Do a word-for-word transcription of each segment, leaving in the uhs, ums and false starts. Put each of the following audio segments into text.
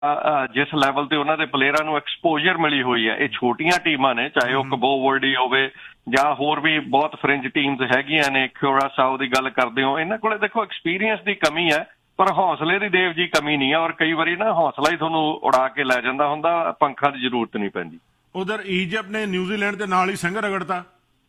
ਜਿਸ ਲੈਵਲ ਤੇ ਉਹਨਾਂ ਦੇ ਪਲੇਅਰਾਂ ਨੂੰ ਐਕਸਪੋਜ਼ਰ ਮਿਲੀ ਹੋਈ ਹੈ। ਇਹ ਛੋਟੀਆਂ ਟੀਮਾਂ ਨੇ, ਚਾਹੇ ਉਹ ਕਬੋ ਵਰਡੀ ਹੋਵੇ ਜਾਂ ਹੋਰ ਵੀ ਬਹੁਤ ਫਰਿੰਜ ਟੀਮਸ ਹੈਗੀਆਂ ਨੇ, ਕਿਊਰਾਸਾਓ ਦੀ ਗੱਲ ਕਰਦੇ ਹੋ। ਇਹਨਾਂ ਕੋਲੇ ਦੇਖੋ ਐਕਸਪੀਰੀਅੰਸ ਦੀ ਕਮੀ ਹੈ, ਪਰ ਹੌਸਲੇ ਦੀ ਦੇਵ ਜੀ ਕਮੀ ਨਹੀਂ ਹੈ। ਔਰ ਕਈ ਵਾਰੀ ਨਾ ਹੌਸਲਾ ਹੀ ਤੁਹਾਨੂੰ ਉਡਾ ਕੇ ਲੈ ਜਾਂਦਾ ਹੁੰਦਾ, ਪੰਖਾਂ ਦੀ ਜ਼ਰੂਰਤ ਨਹੀਂ ਪੈਂਦੀ। ਉਧਰ ਈਜਿਪਟ ਨੇ ਨਿਊਜ਼ੀਲੈਂਡ ਦੇ ਨਾਲ ਹੀ ਸਿੰਘ ਰਗੜਤਾ।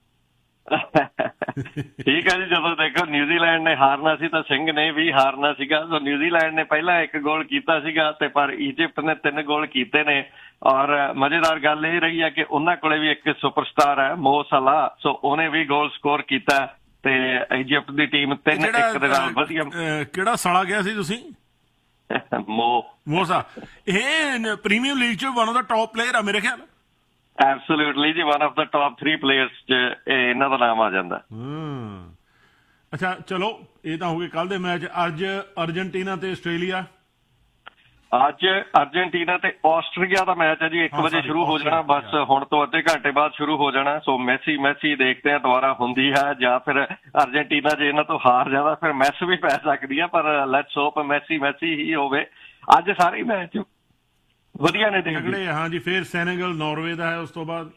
ਠੀਕ ਹੈ ਜੀ, ਜਦੋਂ ਦੇਖੋ ਨਿਊਜ਼ੀਲੈਂਡ ਨੇ ਹਾਰਨਾ ਸੀ ਤਾਂ ਸਿੰਘ ਨੇ ਵੀ ਹਾਰਨਾ ਸੀਗਾ। ਸੋ ਨਿਊਜ਼ੀਲੈਂਡ ਨੇ ਪਹਿਲਾਂ ਇੱਕ ਗੋਲ ਕੀਤਾ ਸੀਗਾ ਤੇ ਪਰ ਈਜਿਪਟ ਨੇ ਤਿੰਨ ਗੋਲ ਕੀਤੇ ਨੇ। ਔਰ ਮਜ਼ੇਦਾਰ ਗੱਲ ਇਹ ਰਹੀ ਹੈ ਕਿ ਉਹਨਾਂ ਕੋਲੇ ਵੀ ਇੱਕ ਸੁਪਰਸਟਾਰ ਹੈ, ਮੋ ਸਲਾਹ। ਸੋ ਉਹਨੇ ਵੀ ਗੋਲ ਸਕੋਰ ਕੀਤਾ ਤੇ ਈਜਿਪਟ ਦੀ ਟੀਮ ਤਿੰਨ ਇੱਕ ਦੇ ਨਾਲ ਵਧੀਆ। ਕਿਹੜਾ ਸਾਲਾ ਗਿਆ ਸੀ ਤੁਸੀਂ? ਮੋ ਮੋਸਾ। ਇਹ ਪ੍ਰੀਮੀਅਰ ਲੀਗ ਚ one of the top player ਆ ਮੇਰੇ ਖਿਆਲ। ਐਬਸੋਲੂਟਲੀ ਜੀ, one of the top three players ਚ ਇਹਨਾਂ ਦਾ ਨਾਮ ਆ ਜਾਂਦਾ। ਅੱਛਾ ਚਲੋ, ਇਹ ਤਾਂ ਹੋ ਗਏ ਕੱਲ ਦੇ ਮੈਚ। ਅੱਜ ਅਰਜਨਟੀਨਾ ਤੇ ਆਸਟ੍ਰੇਲੀਆ। ਅੱਜ ਅਰਜਨਟੀਨਾ ਤੇ ਆਸਟ੍ਰੇਲੀਆ ਦਾ ਮੈਚ ਹੈ ਜੀ, ਇੱਕ ਵਜੇ ਸ਼ੁਰੂ ਹੋ ਜਾਣਾ। ਬਸ ਹੁਣ ਤੋਂ ਅੱਧੇ ਘੰਟੇ ਬਾਅਦ ਸ਼ੁਰੂ ਹੋ ਜਾਣਾ। ਸੋ ਮੈਸੀ ਮੈਸੀ ਦੇਖਦੇ ਆ ਦੁਬਾਰਾ ਹੁੰਦੀ ਹੈ ਜਾਂ ਫਿਰ ਅਰਜਨਟੀਨਾ ਜੇ ਇਹਨਾਂ ਤੋਂ ਹਾਰ ਜਾਂਦਾ ਫਿਰ ਮੈਸ ਵੀ ਪੈ ਸਕਦੀ ਹੈ, ਪਰ ਲੈਟਸ ਹੋਪ ਮੈਸੀ ਮੈਸੀ ਹੀ ਹੋਵੇ। ਅੱਜ ਸਾਰੇ ਮੈਚ ਵਧੀਆ ਨੇ ਅਗਲੇ। ਹਾਂਜੀ, ਫਿਰ ਸੈਨੇਗਲ ਨਾਰਵੇ ਦਾ ਹੈ ਉਸ ਤੋਂ ਬਾਅਦ।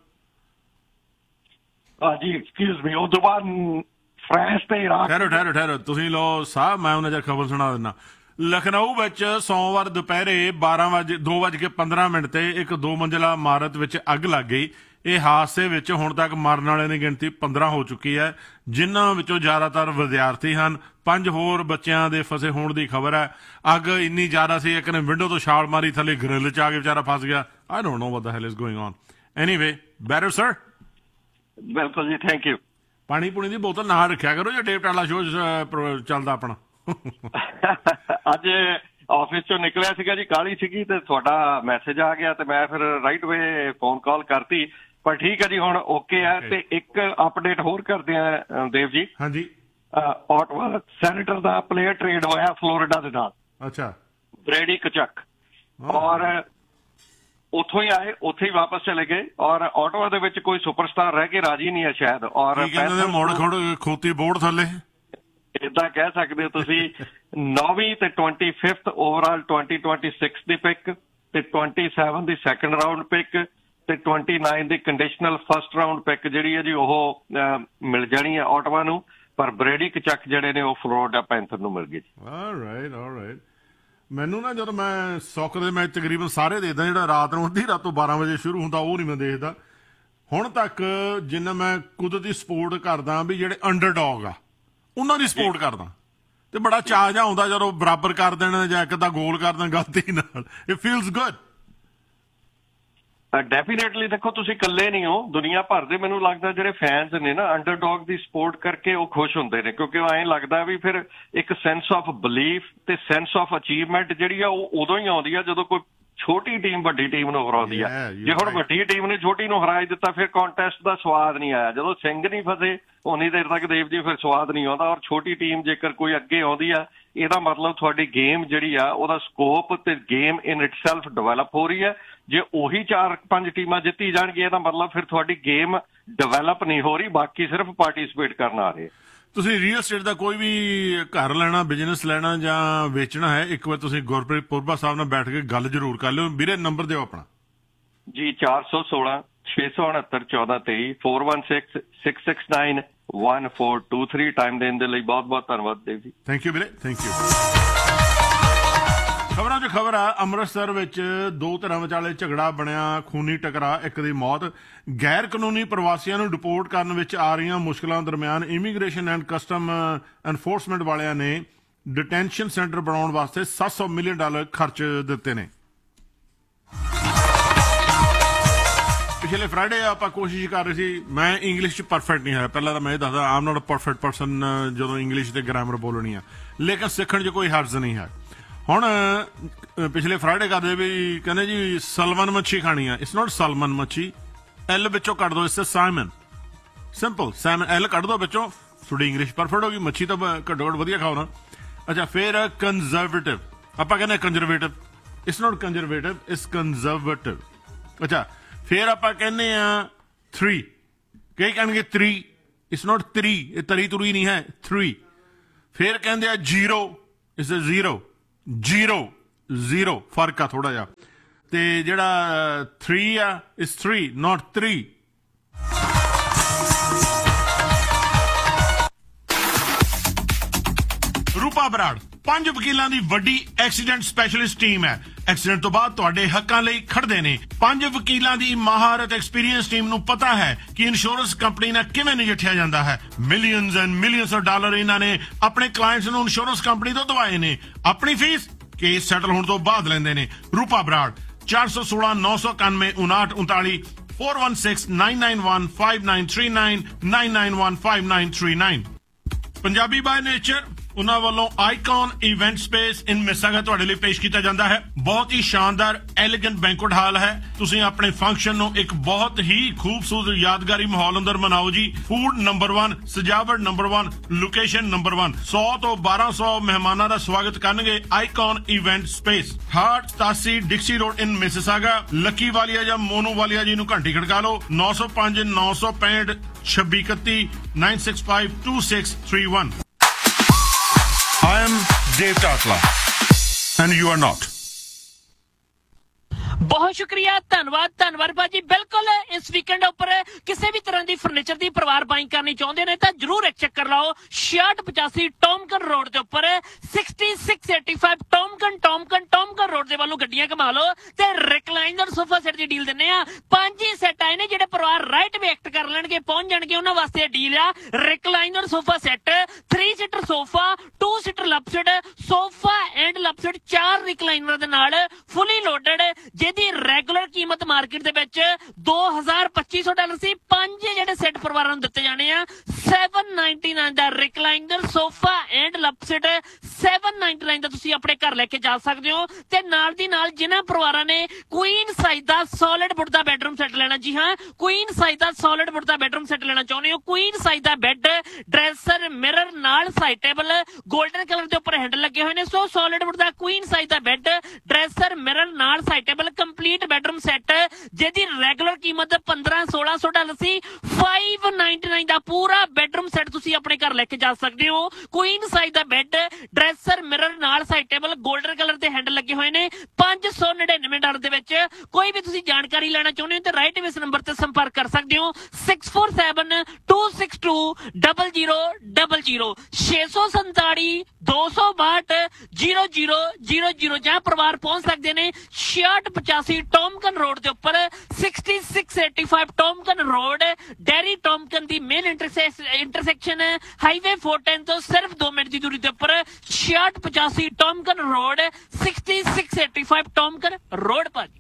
ਹਾਂਜੀ ਐਕਸਕਿਊਜ਼ ਮੀ, ਉਸ ਤੋਂ ਬਾਅਦ ਫਰਾਂਸ ਤੇ ਇਰਾਕ। ਠਹਿਰੋ ਠਹਿਰੋ ਠਹਿਰੋ ਤੁਸੀਂ ਲਓ ਸਾਹ, ਮੈਂ ਉਹਨਾਂ ਚਿਰ ਖਬਰ ਸੁਣਾ ਦਿੰਦਾ। ਲਖਨਊ ਵਿੱਚ ਸੋਮਵਾਰ ਦੁਪਹਿਰੇ ਬਾਰਾਂ ਵਜੇ ਦੋ ਵੱਜ ਕੇ ਪੰਦਰਾਂ ਮਿੰਟ ਤੇ ਇੱਕ ਦੋ ਮੰਜ਼ਿਲਾ ਇਮਾਰਤ ਵਿੱਚ ਅੱਗ ਲੱਗ ਗਈ। ਇਹ ਹਾਦਸੇ ਵਿੱਚ ਹੁਣ ਤੱਕ ਮਰਨ ਵਾਲਿਆਂ ਦੀ ਗਿਣਤੀ ਪੰਦਰਾਂ ਹੋ ਚੁੱਕੀ ਹੈ, ਜਿਨ੍ਹਾਂ ਵਿੱਚੋਂ ਜ਼ਿਆਦਾਤਰ ਵਿਦਿਆਰਥੀ ਹਨ। ਪੰਜ ਹੋਰ ਬੱਚਿਆਂ ਦੇ ਫਸੇ ਹੋਣ ਦੀ ਖਬਰ ਹੈ। ਅੱਗ ਇੰਨੀ ਜ਼ਿਆਦਾ ਸੀ, ਇੱਕ ਨੇ ਵਿੰਡੋ ਤੋਂ ਛਾਲ ਮਾਰੀ, ਥੱਲੇ ਗ੍ਰਿਲ 'ਚ ਆ ਕੇ ਵਿਚਾਰਾ ਫਸ ਗਿਆ। ਆਈ ਡੋਂਟ ਨੋ ਵਾਟ ਦ ਹੈਲ is going on. Anyway better sir. ਬਿਲਕੁਲ ਜੀ, ਥੈਂਕ ਯੂ। ਪਾਣੀ ਪੂਣੀ ਦੀ ਬੋਤਲ ਨਾਲ ਰੱਖਿਆ ਕਰੋ ਜੇ ਡੇਵ ਟਾਲਾ ਸ਼ੋਅ ਚੱਲਦਾ ਆਪਣਾ। ਅੱਜ ਆਫਿਸ ਚੋਂ ਨਿਕਲਿਆ ਸੀਗਾ ਜੀ, ਕਾਹਲੀ ਸੀਗੀ ਤੇ ਤੁਹਾਡਾ ਮੈਸੇਜ ਆ ਗਿਆ ਤੇ ਮੈਂ ਫਿਰ ਰਾਈਟ ਵੇ ਫੋਨ ਕਾਲ ਕਰਤੀ। ਪਰ ਠੀਕ ਹੈ ਜੀ, ਹੁਣ ਓਕੇ ਹੈ। ਤੇ ਇੱਕ ਅਪਡੇਟ ਹੋਰ ਕਰਦੇ ਆ ਦੇਵ ਜੀ। ਹਾਂਜੀ। ਆਟਵਾ ਸੈਨੇਟਰ ਦਾ ਪਲੇਅਰ ਟ੍ਰੇਡ ਹੋਇਆ ਫਲੋਰੀਡਾ ਦੇ ਨਾਲ। ਅੱਛਾ। ਬ੍ਰੈਡੀ ਕਚਕ। ਔਰ ਉੱਥੋਂ ਹੀ ਆਏ, ਉੱਥੇ ਹੀ ਵਾਪਸ ਚਲੇ ਗਏ। ਔਰ ਆਟਵਾ ਦੇ ਵਿੱਚ ਕੋਈ ਸੁਪਰਸਟਾਰ ਰਹਿ ਕੇ ਰਾਜੀ ਨਹੀਂ ਹੈ ਸ਼ਾਇਦ। ਔਰ ਮੋੜ ਖੋੜ ਖੋਤੀ ਬੋਰਡ ਥੱਲੇ ਏਦਾਂ ਕਹਿ ਸਕਦੇ ਹੋ ਤੁਸੀਂ। ਨੌਵੀਂ ਤੇ twenty fifth overall twenty twenty six ਦੀ ਪਿਕ ਤੇ ਟਵੈਂਟੀ ਸੈਵਨ ਦੀ ਸੈਕੰਡ ਰਾਊਂਡ ਪਿਕ ਤੇ ਟਵੈਂਟੀ ਨਾਈਨ ਦੀ ਕੰਡੀਸ਼ਨਲ ਫਸਟ ਰਾਊਂਡ ਪਿਕ ਜਿਹੜੀ ਹੈ ਜੀ ਉਹ ਮਿਲ ਜਾਣੀ ਹੈ ਆਟਵਾ ਨੂੰ। ਪਰ ਬ੍ਰੈਡੀ ਕਚਕ ਜਿਹੜੇ ਨੇ ਉਹ ਫਲੋਰੀਡਾ ਪੈਂਥਰ ਨੂੰ ਮਿਲ ਗਏ ਜੀ। All right all right. ਮੈਨੂੰ ਨਾ ਜਦੋਂ ਮੈਂ ਸੌਕਰ ਦੇ ਮੈਚ ਤਕਰੀਬਨ ਸਾਰੇ ਦੇਖਦਾ, ਜਿਹੜਾ ਰਾਤ ਨੂੰ ਅੱਧੀ ਰਾਤ ਤੋਂ ਬਾਰਾਂ ਵਜੇ ਸ਼ੁਰੂ ਹੁੰਦਾ ਉਹ ਨਹੀਂ ਮੈਂ ਦੇਖਦਾ ਹੁਣ ਤੱਕ। ਜਿੰਨਾ ਮੈਂ ਕੁਦਰਤੀ ਸਪੋਰਟ ਕਰਦਾ ਵੀ ਜਿਹੜੇ ਅੰਡਰਡੌਗ ਆ ਉਹਨਾਂ ਦੀ ਸਪੋਰਟ ਕਰਦਾ, ਤੇ ਬੜਾ ਚਾਅ ਜਿਹਾ ਆਉਂਦਾ ਜਦੋਂ ਬਰਾਬਰ ਕਰ ਦੇਣ ਜਾਂ ਇੱਕ ਅੱਧਾ ਗੋਲ ਕਰ ਦੇਣ ਗਲਤੀ ਨਾਲ। It feels good. ਡੈਫੀਨੇਟਲੀ ਦੇਖੋ ਤੁਸੀਂ ਇਕੱਲੇ ਨਹੀਂ ਹੋ, ਦੁਨੀਆ ਭਰ ਦੇ ਮੈਨੂੰ ਲੱਗਦਾ ਜਿਹੜੇ ਫੈਨਸ ਨੇ ਨਾ ਅੰਡਰਡੌਗ ਦੀ ਸਪੋਰਟ ਕਰਕੇ ਉਹ ਖੁਸ਼ ਹੁੰਦੇ ਨੇ, ਕਿਉਂਕਿ ਉਹ ਐਂ ਲੱਗਦਾ ਵੀ ਫਿਰ ਇੱਕ ਸੈਂਸ ਆਫ ਬਿਲੀਫ ਤੇ ਸੈਂਸ ਆਫ ਅਚੀਵਮੈਂਟ ਜਿਹੜੀ ਆ ਉਹ ਉਦੋਂ ਹੀ ਆਉਂਦੀ ਆ ਜਦੋਂ ਕੋਈ ਛੋਟੀ ਟੀਮ ਵੱਡੀ ਟੀਮ ਨੂੰ ਹਰਾਉਂਦੀ ਆ। ਜੇ ਹੁਣ ਵੱਡੀ ਟੀਮ ਨੇ ਛੋਟੀ ਨੂੰ ਹਰਾ ਦਿੱਤਾ ਫਿਰ ਕੰਟੈਸਟ ਦਾ ਸਵਾਦ ਨਹੀਂ ਆਇਆ। ਜਦੋਂ ਸਿੰਘ ਨਹੀਂ ਫਸੇ ਉਨੀ ਦੇਰ ਤੱਕ ਦੇਵ ਜੀ ਫਿਰ ਸਵਾਦ ਨਹੀਂ ਆਉਂਦਾ। ਔਰ ਛੋਟੀ ਟੀਮ ਜੇਕਰ ਕੋਈ ਅੱਗੇ ਆਉਂਦੀ ਆ, ਇਹਦਾ ਮਤਲਬ ਤੁਹਾਡੀ ਗੇਮ ਜਿਹੜੀ ਆ ਉਹਦਾ ਸਕੋਪ ਤੇ ਗੇਮ ਇਨ ਇਟਸੈਲਫ ਡਿਵੈਲਪ ਹੋ ਰਹੀ ਹੈ। ਜੇ ਉਹੀ ਚਾਰ ਪੰਜ ਟੀਮਾਂ ਜਿੱਤੀ ਜਾਣਗੀਆਂ ਇਹਦਾ ਮਤਲਬ ਫਿਰ ਤੁਹਾਡੀ ਗੇਮ ਡਿਵੈਲਪ ਨਹੀਂ ਹੋ ਰਹੀ, ਬਾਕੀ ਸਿਰਫ ਪਾਰਟੀਸਪੇਟ ਕਰਨ ਆ ਰਹੇ। ਤੁਸੀਂ ਰੀਅਲ ਸਟੇਟ ਦਾ ਕੋਈ ਵੀ ਘਰ ਲੈਣਾ, ਬਿਜ਼ਨਸ ਲੈਣਾ ਜਾਂ ਵੇਚਣਾ ਹੈ, ਇੱਕ ਵਾਰ ਤੁਸੀਂ ਗੁਰਪ੍ਰੀਤ ਪੁਰਬਾ ਸਾਹਿਬ ਨਾਲ ਬੈਠ ਕੇ ਗੱਲ ਜ਼ਰੂਰ ਕਰ ਲਿਓ। ਵੀਰੇ ਨੰਬਰ ਦਿਓ ਆਪਣਾ। ਜੀ ਚਾਰ ਸੌ ਸੋਲਾਂ ਛੇ ਸੌ ਉਣਹੱਤਰ ਚੌਦਾਂ ਤੇਈ four one six six six nine one four two three. Time ਦੇਣ ਦੇ ਲਈ ਬਹੁਤ ਬਹੁਤ ਧੰਨਵਾਦ ਦੇਵ ਜੀ। ਥੈਂਕ ਯੂ ਵੀਰੇ, ਥੈਂਕ ਯੂ। ਖਬਰਾਂ 'ਚ ਖਬਰ ਆ, ਅੰਮ੍ਰਿਤਸਰ ਵਿੱਚ ਦੋ ਧਿਰਾਂ ਵਿਚਾਲੇ ਝਗੜਾ ਬਣਿਆ, ਖੂਨੀ ਟਕਰਾ, ਇੱਕ ਦੀ ਮੌਤ। ਗੈਰ ਕਾਨੂੰਨੀ ਪ੍ਰਵਾਸੀਆਂ ਨੂੰ ਡਿਪੋਰਟ ਕਰਨ ਵਿੱਚ ਆ ਰਹੀਆਂ ਮੁਸ਼ਕਲਾਂ ਦਰਮਿਆਨ ਇਮੀਗ੍ਰੇਸ਼ਨ ਐਂਡ ਕਸਟਮ ਐਨਫੋਰਸਮੈਂਟ ਵਾਲਿਆਂ ਨੇ ਡਿਟੈਂਸ਼ਨ ਸੈਂਟਰ ਬਣਾਉਣ ਵਾਸਤੇ ਸੱਤ ਸੌ ਮਿਲੀਅਨ ਡਾਲਰ ਖਰਚ ਦਿੱਤੇ ਨੇ। ਪਿਛਲੇ ਫਰਾਈਡੇ ਆਪਾਂ ਕੋਸ਼ਿਸ਼ ਕਰ ਰਹੇ ਸੀ, ਮੈਂ ਇੰਗਲਿਸ਼ 'ਚ ਪਰਫੈਕਟ ਨਹੀਂ ਹੈ, ਪਹਿਲਾਂ ਤਾਂ ਮੈਂ ਇਹ ਦੱਸਦਾ ਆਮ ਨਾਟ ਅ ਪਰਫੈਕਟ ਪਰਸਨ ਜਦੋਂ ਇੰਗਲਿਸ਼ ਤੇ ਗ੍ਰਾਮਰ ਬੋਲਣੀ ਆ, ਲੇਕਿਨ ਸਿੱਖਣ 'ਚ ਕੋਈ ਹਰਜ਼ ਨਹੀਂ ਹੈ। ਹੁਣ ਪਿਛਲੇ ਫਰਾਈਡੇ ਕਰਦੇ ਵੀ ਕਹਿੰਦੇ ਜੀ ਸਲਮਨ ਮੱਛੀ ਖਾਣੀ ਆ। ਇਟਸ ਨੋਟ ਸਲਮਨ ਮੱਛੀ, ਐਲ ਵਿੱਚੋਂ ਕੱਢ ਦੋ, it's Simon. Simple Simon, L ਕੱਢ ਦੋ ਵਿੱਚੋਂ, ਤੁਹਾਡੀ ਇੰਗਲਿਸ਼ ਪਰਫੈਕਟ ਹੋ ਗਈ। ਮੱਛੀ ਤਾਂ ਘੱਟੋ ਘੱਟ ਵਧੀਆ ਖਾਓ ਨਾ। ਅੱਛਾ, ਫਿਰ ਕੰਜ਼ਰਵੇਟਿਵ, ਆਪਾਂ ਕਹਿੰਦੇ conservative, it's not conservative, it's conservative. ਅੱਛਾ, ਫਿਰ ਆਪਾਂ ਕਹਿੰਦੇ ਆ ਥ੍ਰੀ, ਕਈ ਕਹਿਣਗੇ ਥ੍ਰੀ, ਇਟਸ ਨੋਟ ਥ੍ਰੀ, ਇਹ ਤਰੀ ਤੁਰੀ ਨਹੀਂ ਹੈ, ਥ੍ਰੀ। ਫਿਰ ਕਹਿੰਦੇ ਆ zero, it's a zero, zero, zero ਫਰਕ ਆ ਥੋੜਾ ਜਿਹਾ ਤੇ ਜਿਹੜਾ ਥ੍ਰੀ ਆ ਇਸ ਥ੍ਰੀ ਨਾਟ ਥ੍ਰੀ ਰੂਪਾ ਬਰਾੜ ਪੰਜ ਵਕੀਲਾਂ ਦੀ ਵੱਡੀ ਐਕਸੀਡੈਂਟ ਸਪੈਸ਼ਲਿਸਟ ਟੀਮ ਹੈ ਐਕਸੀਡੈਂਟ ਤੋਂ ਬਾਅਦ ਤੁਹਾਡੇ ਹੱਕਾਂ ਲਈ ਖੜਦੇ ਨੇ ਪੰਜ ਵਕੀਲਾਂ ਦੀ ਮਹਾਰਤ ਐਕਸਪੀਰੀਅੰਸ ਟੀਮ ਨੂੰ ਪਤਾ ਹੈ ਕਿ ਇੰਸ਼ੋਰੈਂਸ ਕੰਪਨੀ ਨਾਲ ਕਿਵੇਂ ਨਜਿੱਠਿਆ ਜਾਂਦਾ ਹੈ millions and millions of dollar ਇਹਨਾਂ ਨੇ ਆਪਣੇ ਕਲਾਇੰਟਸ ਨੂੰ ਇੰਸ਼ੋਰੈਂਸ ਕੰਪਨੀ ਤੋਂ ਦਵਾਏ ਨੇ ਆਪਣੀ ਫੀਸ ਕੇਸ ਸੈਟਲ ਹੋਣ ਤੋਂ ਬਾਅਦ ਲੈਂਦੇ ਨੇ ਰੂਪਾ ਬਰਾੜ ਚਾਰ ਸੌ ਸੋਲਾਂ ਨੌ ਸੌ ਇਕਾਨਵੇਂ ਉਨਾਹਠ ਉਨਤਾਲੀ four one six nine nine one five nine three nine nine nine one five nine three nine Punjabi by nature ਉਹਨਾਂ ਵੱਲੋਂ ਆਈਕਨ ਇਵੈਂਟ ਸਪੇਸ ਇਨ ਮਿਸਾਗਾ ਤੁਹਾਡੇ ਲਈ ਪੇਸ਼ ਕੀਤਾ ਜਾਂਦਾ ਹੈ ਬਹੁਤ ਹੀ ਸ਼ਾਨਦਾਰ ਐਲੀਗੈਂਟ ਬੈਂਕੁਏਟ ਹਾਲ ਹੈ ਤੁਸੀਂ ਆਪਣੇ ਫੰਕਸ਼ਨ ਨੂੰ ਇੱਕ ਬਹੁਤ ਹੀ ਖੂਬਸੂਰਤ ਯਾਦਗਾਰੀ ਮਾਹੌਲ ਅੰਦਰ ਮਨਾਓ ਜੀ ਫੂਡ ਨੰਬਰ ਇੱਕ ਸਜਾਵਟ ਨੰਬਰ ਇੱਕ ਲੋਕੇਸ਼ਨ ਨੰਬਰ ਇੱਕ ਸੌ ਤੋਂ ਬਾਰਾਂ ਸੌ ਮਹਿਮਾਨਾਂ ਦਾ ਸਵਾਗਤ ਕਰਨਗੇ ਆਈਕਨ ਇਵੈਂਟ ਸਪੇਸ ਹਾਰਟ ਸਤਾਸੀ ਡਿਕਸੀ ਰੋਡ ਇਨ ਮਿਸਿਸਾਗਾ ਲੱਕੀ ਵਾਲੀਆ ਜਾਂ ਮੋਨੂ ਵਾਲੀਆ ਜੀ ਨੂੰ ਘੰਟੀ ਖੜਕਾ ਲਓ ਨੌ ਸੌ ਪੰਜ ਨੌ ਸੌ ਪੈਂਹਠ ਛੱਬੀ ਇਕੱਤੀ nine six five two six three one I am Dave Tatla and you are not. ਬਹੁਤ ਸ਼ੁਕਰੀਆ ਧੰਨਵਾਦ ਧੰਨਵਾਦ ਭਾਜੀ ਬਿਲਕੁਲ ਇਸ ਵੀਕਐਂਡ ਉੱਪਰ ਕਿਸੇ ਵੀ ਤਰ੍ਹਾਂ ਦੀ ਫਰਨੀਚਰ ਦੀ ਪਰਿਵਾਰ ਬਾਈਂਗ ਕਰਨੀ ਚਾਹੁੰਦੇ ਨੇ ਤਾਂ ਜਰੂਰ ਇੱਕ ਚੱਕਰ ਲਾਓ ਛਿਆਹਠ ਪਚਾਸੀ ਟੌਮਕਨ ਰੋਡ ਦੇ ਉੱਪਰ ਛਿਆਸੀ ਛੇ ਸੌ ਪਚਾਸੀ ਟੌਮਕਨ ਟੌਮਕਨ ਟੌਮਕਨ ਰੋਡ ਦੇ ਵੱਲੋਂ ਗੱਡੀਆਂ ਘੁਮਾ ਲਓ ਤੇ ਰਿਕਲਾਈਨਰ ਸੋਫਾ ਸੈੱਟ ਦੀ ਡੀਲ ਦਿੰਨੇ ਆ ਪੰਜ ਹੀ ਸੈੱਟ ਆਏ ਨੇ ਜਿਹੜੇ ਪਰਿਵਾਰ ਰਾਈਟ ਵੇ ਐਕਟ ਕਰ ਲੈਣਗੇ ਪਹੁੰਚ ਜਾਣਗੇ ਉਹਨਾਂ ਵਾਸਤੇ ਡੀਲ ਆ recliner sofa set three seater sofa to seater ਲਪਸਡ sofa and ਲਪਸਡ ਚਾਰ ਰਿਕਲਾਈਨਰ ਦੇ ਨਾਲ ਫੁੱਲੀ ਲੋਡਡ ਜਿਹਦੀ ਰੈਗੂਲਰ ਕੀਮਤ ਮਾਰਕੀਟ ਦੇ ਵਿੱਚ ਦੋ ਹਜ਼ਾਰ ਪੱਚੀ ਸੌ ਡਾਲਰ ਸੀ ਪੰਜ ਜਿਹੜੇ ਸੈੱਟ ਪਰਿਵਾਰਾਂ ਨੂੰ ਦਿੱਤੇ ਜਾਣੇ ਆ seven ninety-nine the recliner sofa and ਲਪਸਡ seven ninety-nine ਦਾ ਤੁਸੀਂ ਆਪਣੇ ਘਰ ਲੈ ਕੇ ਜਾ ਸਕਦੇ ਹੋ ਤੇ ਨਾਲ ਦੀ ਨਾਲ ਜਿਨ੍ਹਾਂ ਪਰਿਵਾਰਾਂ ਨੇ ਕੁਈਨ ਸਾਈਜ਼ ਦਾ ਸੋਲਿਡ ਵੁੱਡ ਦਾ ਬੈਡਰੂਮ ਸੈੱਟ ਲੈਣਾ ਜੀ ਹਾਂ ਕੁਈਨ ਸਾਈਜ਼ ਦਾ ਸੋਲਿਡ ਵੁੱਡ ਦਾ ਬੈਡਰੂਮ ਸੈੱਟ ਲੈਣਾ ਚਾਹੁੰਦੇ ਹੋ ਕੁਈਨ ਸਾਈਜ਼ ਦਾ ਬੈੱਡ ਡਰੈਸਰ ਮਿਰਰ ਨਾਲ ਸਾਈਡ ਟੇਬਲ 골ਡਨ ਕਲਰ ਦੇ ਉੱਪਰ ਹੈਂਡਲ ਲੱਗੇ ਹੋਏ ਨੇ ਸੋ ਸੋਲਿਡ ਵੁੱਡ ਦਾ ਕੁਈਨ ਸਾਈਜ਼ ਦਾ ਬੈੱਡ ਡਰੈਸਰ ਮਿਰਰ ਨਾਲ side table complete bedroom set ਜਿਹਦੀ ਰੈਗੂਲਰ ਕੀਮਤ ਪੰਦਰਾਂ ਸੋਲਾਂ ਸੌ ਡਾਲਰ ਸੀ five ninety-nine ਦਾ ਪੂਰਾ ਬੈਡਰੂਮ ਸੈੱਟ ਤੁਸੀਂ ਆਪਣੇ ਘਰ ਲੈ ਕੇ ਜਾ ਸਕਦੇ ਹੋ ਕੁਈਨ ਸਾਈਜ਼ ਦਾ ਬੈੱਡ ਡਰੈਸਰ ਮਿਰਰ ਨਾਲ ਸਾਈਡ ਟੇਬਲ 골ਡਨ ਕਲਰ ਦੇ ਹੈਂਡਲ ਲੱਗੇ ਹੋਏ ਨੇ ਪੰਜ ਸੌ ਨੜਿਨਵੇਂ ਡਾਲਰ ਦੇ ਵਿੱਚ ਕੋਈ ਵੀ ਤੁਸੀਂ ਜਾਣਕਾਰੀ ਲੈਣਾ ਚਾਹੁੰਦੇ ਹੋ ਤੇ ਰਾਈਟ ਵੇ ਇਸ ਨੰਬਰ ਤੇ ਸੰਪਰਕ ਕਰ ਸਕਦੇ ਹੋ six four seven two six two zero zero zero zero ਛੇ ਸੌ ਸੰਤਾਲੀ ਦੋ ਸੌ ਬਾਹਠ ਜ਼ੀਰੋ ਜ਼ੀਰੋ ਜ਼ੀਰੋ ਜ਼ੀਰੋ ਜਾਂ ਪਰਿਵਾਰ ਪਹੁੰਚ ਸਕਦੇ ਨੇ ਛਿਆਹਠ ਪਚਾਸੀ ਟੌਮਕਨ ਰੋਡ ਦੇ ਉੱਪਰ ਛਿਆਸੀ ਛੇ ਸੌ ਪਚਾਸੀ ਟੌਮਕਨ ਰੋਡ ਡੈਰੀ ਟੌਮਕਨ ਦੀ main intersection highway four ten ਤੋਂ ਸਿਰਫ ਦੋ ਮਿੰਟ ਦੀ ਦੂਰੀ ਦੇ ਉੱਪਰ ਛਿਆਹਠ ਪਚਾਸੀ ਟੌਮਕਨ ਰੋਡ ਛਿਆਸੀ ਛੇ ਸੌ ਪਚਾਸੀ ਟੌਮਕਨ ਰੋਡ ਭਾਜੀ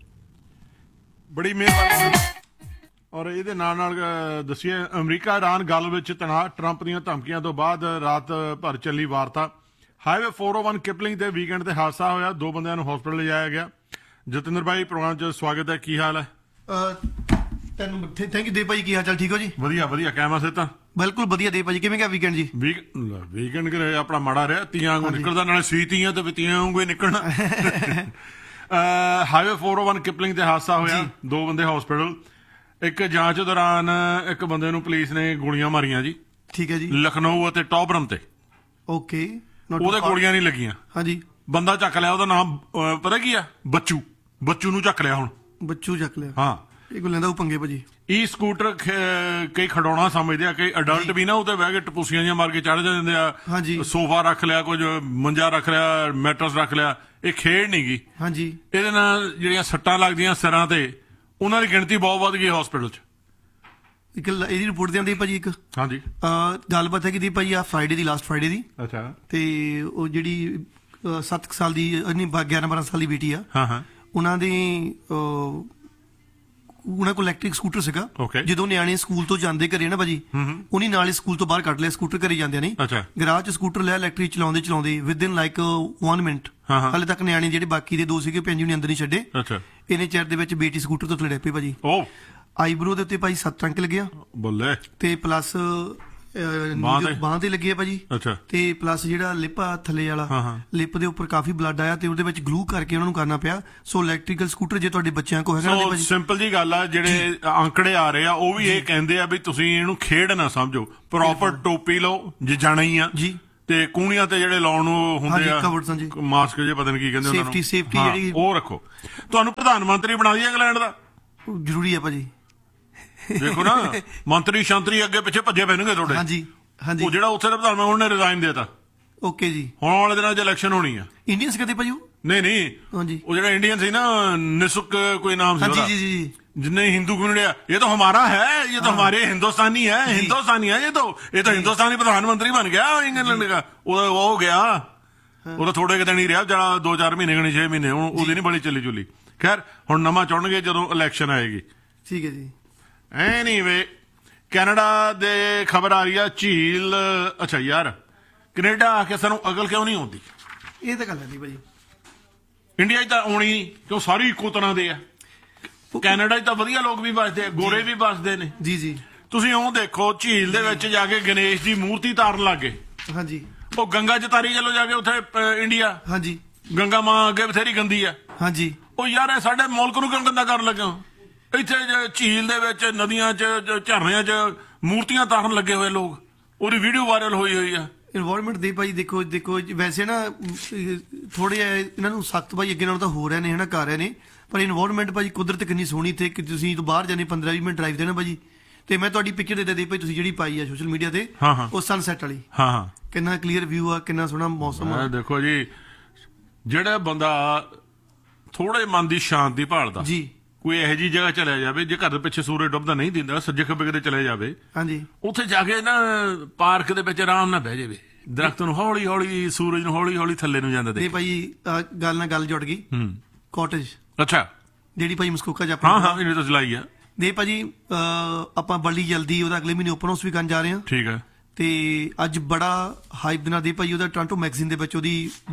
ਬੜੀ ਮਿਹਰਬਾਨੀ ਔਰ ਇਹਦੇ ਨਾਲ ਨਾਲ ਦੱਸੀਏ ਅਮਰੀਕਾ ਇਰਾਨ ਗੱਲ ਵਿੱਚ ਤਣਾਅ ਟਰੰਪ ਦੀਆਂ ਧਮਕੀਆਂ ਤੋਂ ਬਾਅਦ ਰਾਤ ਭਰ ਚੱਲੀ ਵਾਰਤਾ highway four oh one Kipling ਦੇ ਵੀਕਐਂਡ ਤੇ ਹਾਦਸਾ ਹੋਇਆ ਦੋ ਬੰਦਿਆਂ ਨੂੰ ਹਸਪਤਾਲ ਲਿਜਾਇਆ ਗਿਆ ਜਤਿੰਦਰ ਭਾਈ ਪ੍ਰੋਗਰਾਮ 'ਚ ਸਵਾਗਤ ਹੈ ਕੀ ਹਾਲ ਹੈ ਤੈਨੂੰ ਥੈਂਕ ਯੂ ਦੇਵ ਭਾਈ ਕੀ ਹਾਲ ਚਾਲ ਠੀਕ ਹੋ ਜੀ ਵਧੀਆ ਵਧੀਆ ਕਹਿਮਾ ਸੇ ਤਾਂ ਬਿਲਕੁਲ ਵਧੀਆ ਦੇਵ ਭਾਜੀ ਕਿਵੇਂ ਗਿਆ ਵੀਕਐਂਡ ਜੀ ਵੀਕਐਂਡ ਕਿ ਆਪਣਾ ਮਾੜਾ ਰਿਹਾ ਤੀਆਂ ਵਾਂਗੂ ਨਿਕਲਦਾ ਨਾਲੇ ਸੀ ਤੀਆਂ ਤੇ ਤੀਆਂ ਵਾਂਗੂ ਹੀ ਨਿਕਲਣਾ highway four oh one Kipling ਤੇ ਹਾਦਸਾ ਹੋਇਆ ਦੋ ਬੰਦੇ ਹਸਪਤਾਲ ਇੱਕ ਜਾਂਚ ਦੌਰਾਨ ਇੱਕ ਬੰਦੇ ਨੂੰ ਪੁਲਿਸ ਨੇ ਗੋਲੀਆਂ ਮਾਰੀਆਂ ਜੀ ਠੀਕ ਹੈ ਜੀ ਲਖਨਊ ਅਤੇ ਟੌਬਰਮ ਤੇ ਓਕੇ ਉਹਦੇ ਗੋਲੀਆਂ ਨਹੀਂ ਲੱਗੀਆਂ ਹਾਂਜੀ ਬੰਦਾ ਚੱਕ ਲਿਆ ਉਹਦਾ ਨਾਮ ਪਤਾ ਕੀ ਆ ਬੱਚੂ ਬੱਚੂ ਨੂੰ ਚੱਕ ਲਿਆ ਹੁਣ ਬੱਚੂ ਚੱਕ ਲਿਆ ਹਾਂ ਇਹ ਕੋ ਲੈਂਦਾ ਉਹ ਪੰਗੇ ਭਾਜੀ ਈ ਸਕੂਟਰ ਕਈ ਖਡਾਉਣਾ ਸਮਝਦੇ ਆ ਕਈ ਅਡਲਟ ਵੀ ਨਾ ਉਹਦੇ ਬਹਿ ਕੇ ਟਪੂਸੀਆਂ ਜਿਹਾ ਮਾਰ ਕੇ ਚੜ ਜਾਂਦੇ ਆ ਹਾਂਜੀ ਸੋਫਾ ਰੱਖ ਲਿਆ ਕੁਝ ਮੰਜਾ ਰੱਖ ਲਿਆ ਮੈਟਰਸ ਰੱਖ ਲਿਆ ਇਹ ਖੇਡ ਨਹੀਂ ਗੀ ਹਾਂਜੀ ਇਹਦੇ ਨਾਲ ਜਿਹੜੀਆਂ ਸੱਟਾਂ ਲੱਗਦੀਆਂ ਸਿਰਾਂ ਤੇ ਉਹਨਾਂ ਦੀ ਗਿਣਤੀ ਬਹੁਤ ਵੱਧ ਗਈ ਹਸਪੀਟਲ 'ਚ ਇੱਕ ਇਹਦੀ ਰਿਪੋਰਟ ਦਿੰਦੀ ਭਾਜੀ ਇੱਕ ਹਾਂਜੀ ਗੱਲਬਾਤ ਹੈ ਕਿ ਦੀ ਭਾਜੀ ਆ ਫਰਾਈਡੇ ਦੀ ਲਾਸਟ ਫਰਾਈਡੇ ਦੀ ਅੱਛਾ ਤੇ ਉਹ ਜਿਹੜੀ ਸੱਤ ਸਾਲ ਦੀ ਨਹੀਂ ਗਿਆਰਾਂ ਬਾਰਾਂ ਸਾਲ ਦੀ ਬੇਟੀ ਆ ਹਾਂ ਹਾਂ ਉਹਨਾਂ ਦੀ ਉਹਨਾਂ ਕੋਲ ਇਲੈਕਟ੍ਰਿਕ ਸਕੂਟਰ ਸੀਗਾ ਜਦੋਂ ਨਿਆਣੇ ਸਕੂਲ ਤੋਂ ਜਾਂਦੇ ਘਰੇ ਨਾ ਭਾਜੀ ਉਹਨੇ ਨਾਲ ਹੀ ਸਕੂਲ ਤੋਂ ਬਾਹਰ ਕੱਢ ਲਿਆ ਸਕੂਟਰ ਘਰੇ ਜਾਂਦੇ ਨੇ ਗਰਾਜ 'ਚ ਸਕੂਟਰ ਲਿਆ ਇਲੈਕਟ੍ਰਿਕ ਚਲਾਉਂਦੇ ਚਲਾਉਂਦੇ with in like one minute ਹਾਲੇ ਤੱਕ ਨਿਆਣੇ ਜਿਹੜੇ ਬਾਕੀ ਦੇ ਦੋ ਸੀਗੇ ਭੈਣ ਜੀ ਉਹਨੇ ਅੰਦਰ ਨਹੀਂ ਛੱਡੇ ਇਹਨੇ ਚਿਰ ਦੇ ਵਿੱਚ ਬੇਟੀ ਸਕੂਟਰ ਤੋਂ ਥੱਲੇ ਪਈ ਭਾਜੀ ਆਈਬਰੋ ਦੇ ਉੱਤੇ ਭਾਜੀ ਸੱਤ ਅੰਕ ਲੱਗਿਆ ਬੱਲੇ ਤੇ ਪਲੱਸ ਬਾਂਹ ਤੇ ਲੱਗੀ ਹੈ ਭਾਜੀ ਤੇ ਪਲੱਸ ਜਿਹੜਾ ਲਿਪ ਆ ਥੱਲੇ ਵਾਲਾ ਲਿਪ ਦੇ ਉੱਪਰ ਕਾਫੀ ਬਲੱਡ ਆਇਆ ਤੇ ਉਹਦੇ ਵਿੱਚ ਗਲੂ ਕਰਕੇ ਉਹਨਾਂ ਨੂੰ ਕਰਨਾ ਪਿਆ ਸੋ ਇਲੈਕਟ੍ਰੀਕਲ ਸਕੂਟਰ ਜੇ ਤੁਹਾਡੇ ਬੱਚਿਆਂ ਕੋਲ ਹੈਗਾ ਸਿੰਪਲ ਜੀ ਗੱਲ ਆ ਜਿਹੜੇ ਅੰਕੜੇ ਆ ਰਹੇ ਆ ਉਹ ਵੀ ਇਹ ਕਹਿੰਦੇ ਆ ਵੀ ਤੁਸੀਂ ਇਹਨੂੰ ਖੇਡ ਨਾ ਸਮਝੋ ਪ੍ਰੋਪਰ ਟੋਪੀ ਲਓ ਜੇ ਜਾਣਾ ਹੀ ਆ ਜੀ ਤੇ ਕੂਣੀਆਂ ਤੇ ਜਿਹੜੇ ਲਾਉਣ ਨੂੰ ਹੁੰਦੇ ਆ ਮਾਸਕ ਜੇ ਪਤਾ ਨਹੀਂ ਕੀ ਕਹਿੰਦੇ ਉਹਨਾਂ ਨੂੰ, ਸੇਫਟੀ ਜਿਹੜੀ ਉਹ ਰੱਖੋ। ਤੁਹਾਨੂੰ ਪ੍ਰਧਾਨ ਮੰਤਰੀ ਬਣਾ ਦਈਏ ਇੰਗਲੈਂਡ ਦਾ? ਜ਼ਰੂਰੀ ਆ ਭਾਜੀ। ਦੇਖੋ ਨਾ, ਮੰਤਰੀ ਸ਼ੰਤਰੀ ਅੱਗੇ ਪਿੱਛੇ ਭੱਜੇ ਪੈਣਗੇ ਤੁਹਾਡੇ। ਹਾਂਜੀ ਹਾਂਜੀ। ਉਹ ਜਿਹੜਾ ਉੱਥੇ ਦਾ ਪ੍ਰਧਾਨ ਉਹਨੇ ਰਿਜ਼ਾਈਨ ਦੇਤਾ। ਓਕੇ ਜੀ। ਹੁਣ ਵਾਲੇ ਦਿਨਾਂ 'ਚ ਇਲੈਕਸ਼ਨ ਹੋਣੀ ਆ। ਇੰਡੀਅਨਸ ਕਿਤੇ ਭਾਜੀ? ਨਹੀਂ ਨਹੀਂ, ਹਾਂਜੀ, ਉਹ ਜਿਹੜਾ ਇੰਡੀਅਨ ਸੀ ਨਾ, ਨਿਸੁਕ ਕੋਈ ਨਾਮ ਸੀ ਉਹਦਾ, ਜੀ ਜੀ ਜੀ, जितने हिंदू कम्युनिटी, ये तो हमारा है, ये तो हमारे हिंदुस्तानी है, हिंदुस्तानी है, ये तो ये तो हिंदुस्तानी प्रधानमंत्री बन गया इंग्लैंड का। वो हो गया, वो तो थोड़े कि दिन ही रहा, जरा दो चार महीने गणे छे महीने ਉਹਦੀ ਨਹੀਂ ਬੜੀ ਚੱਲੀ ਚੁੱਲੀ। ਖੈਰ ਹੁਣ ਨਵਾਂ ਚੁਣਨਗੇ ਜਦੋਂ ਇਲੈਕਸ਼ਨ ਆਏਗੀ। ਠੀਕ ਹੈ ਜੀ। ਐਨੀਵੇ, ਕੈਨੇਡਾ ਦੇ ਖਬਰ ਆ ਰਹੀ ਆ ਝੀਲ। ਅੱਛਾ ਯਾਰ, ਕੈਨੇਡਾ ਆ ਕੇ ਸਾਨੂੰ ਅਕਲ ਕਿਉਂ ਨਹੀਂ ਆਉਂਦੀ? ਇਹ ਤਾਂ ਗੱਲ ਹੈ ਭਾਜੀ। ਇੰਡੀਆ 'ਚ ਤਾਂ ਆਉਣੀ ਕਿਉਂ, ਸਾਰੀ ਇੱਕੋ ਤਰ੍ਹਾਂ ਦੇ ਆ। ਕੈਨੇਡਾ 'ਚ ਤਾਂ ਵਧੀਆ ਲੋਕ ਵੀ ਵੱਸਦੇ ਆ, ਗੋਰੇ ਵੀ ਵੱਸਦੇ ਨੇ। ਜੀ ਜੀ। ਤੁਸੀਂ ਉਹ ਦੇਖੋ, ਝੀਲ ਦੇ ਵਿੱਚ ਜਾ ਕੇ ਗਣੇਸ਼ ਦੀ ਮੂਰਤੀ ਤਾਰਨ ਲੱਗ ਗਏ। ਹਾਂਜੀ। ਉਹ ਗੰਗਾ 'ਚ ਤਾਰੀ ਚਲੋ ਜਾ ਕੇ ਉੱਥੇ ਇੰਡੀਆ। ਹਾਂਜੀ। ਗੰਗਾ ਮਾਂ ਅੱਗੇ ਬਥੇਰੀ ਗੰਦੀ ਆ। ਹਾਂਜੀ। ਉਹ ਯਾਰ ਇਹ ਸਾਡੇ ਮੁਲਕ ਨੂੰ ਕਿਉਂ ਗੰਦਾ ਕਰਨ ਲੱਗੇ? ਇੱਥੇ ਝੀਲ ਦੇ ਵਿੱਚ, ਨਦੀਆਂ 'ਚ, ਝਰਨਿਆਂ 'ਚ ਮੂਰਤੀਆਂ ਤਾਰਨ ਲੱਗੇ ਹੋਏ ਲੋਕ। ਉਹਦੀ ਵੀਡੀਓ ਵਾਇਰਲ ਹੋਈ ਹੋਈ ਆ। ਇਨਵਾਇਰਮੈਂਟ ਦੇ ਭਾਈ ਦੇਖੋ ਦੇਖੋ ਵੈਸੇ ਨਾ ਥੋੜੇ ਇਹਨਾਂ ਨੂੰ ਸਖਤ ਭਾਈ ਅੱਗੇ ਨਾਲੋਂ ਤਾਂ ਹੋ ਰਹੇ ਨੇ, ਹਨਾ, ਕਰ ਰਹੇ ਨੇ, ਪਰ ਇਨਵਾਇਰਮੈਂਟ ਭਾਜੀ ਕੁਦਰਤ ਕਿੰਨੀ ਸੋਹਣੀ ਇੱਥੇ ਕਿ ਤੁਸੀਂ ਬਾਹਰ ਜਾਣੇ ਪੰਦਰਾਂ ਵੀਹ ਮਿੰਟ ਡਰਾਈਵ ਦੇਣਾ ਭਾਜੀ। ਤੇ ਮੈਂ ਤੁਹਾਡੀ ਪਿਕਚਰ ਦੇ ਦੇ ਭਾਈ, ਤੁਸੀਂ ਜਿਹੜੀ ਪਾਈ ਆ ਸੋਸ਼ਲ ਮੀਡੀਆ ਤੇ, ਉਹ ਸਨਸੈਟ ਵਾਲੀ। ਹਾਂ ਹਾਂ। ਕਿੰਨਾ ਕਲੀਅਰ ਵਿਊ ਆ, ਕਿੰਨਾ ਸੋਹਣਾ ਮੌਸਮ ਆ। ਦੇਖੋ ਜੀ, ਜਿਹੜਾ ਬੰਦਾ ਥੋੜੇ ਮਨ ਦੀ ਸ਼ਾਂਤੀ ਭਾਲਦਾ ਜੀ, ਕੋਈ ਇਹੋ ਜਿਹੀ ਜਗ੍ਹਾ ਚਲੇ ਜਾਵੇ, ਜੇ ਘਰ ਦੇ ਪਿੱਛੇ ਸੂਰਜ ਡੁੱਬਦਾ ਨਹੀਂ ਦਿੰਦਾ, ਸੱਜੇ ਖੱਬੇ ਕਿਤੇ ਚਲੇ ਜਾਵੇ। ਹਾਂਜੀ। ਉੱਥੇ ਜਾ ਕੇ ਨਾ ਪਾਰਕ ਦੇ ਵਿੱਚ ਆਰਾਮ ਨਾਲ ਬਹਿ ਜਾਵੇ, ਦਰਖਤ ਨੂੰ ਹੌਲੀ ਹੌਲੀ, ਸੂਰਜ ਨੂੰ ਹੌਲੀ ਹੌਲੀ ਥੱਲੇ ਨੂੰ ਜਾਂਦਾ ਦੇ ਭਾਈ। ਗੱਲ ਨਾਲ ਗੱਲ ਜੁੜ ਗਈ। ਕਾਟੇਜ। ਅੱਛਾ। ਜਿਹੜੀ ਭਾਈ ਮਸਕੋਕਾ ਜਾ, ਹਾਂ ਹਾਂ, ਇਹਨੇ ਤਾਂ ਚਲਾਈ ਆ ਦੇ ਭਾਜੀ। ਆਪਾਂ ਬੜੀ ਜਲਦੀ ਉਹਦਾ ਅਗਲੇ ਮਹੀਨੇ ਓਪਨ ਹਾਊਸ ਵੀ ਕਰਨ ਜਾ ਰਹੇ ਹਾਂ। ਠੀਕ ਹੈ। ਤੇ ਅੱਜ ਬੜਾ ਹਾਈਪ ਦੇ ਨਾਲ ਦੇ ਭਾਈ ਉਹਦਾ ਟੋਰਾਂਟੋ ਮੈਗਜ਼ੀਨ ਦੇ ਵਿੱਚ ਉਹਦੀ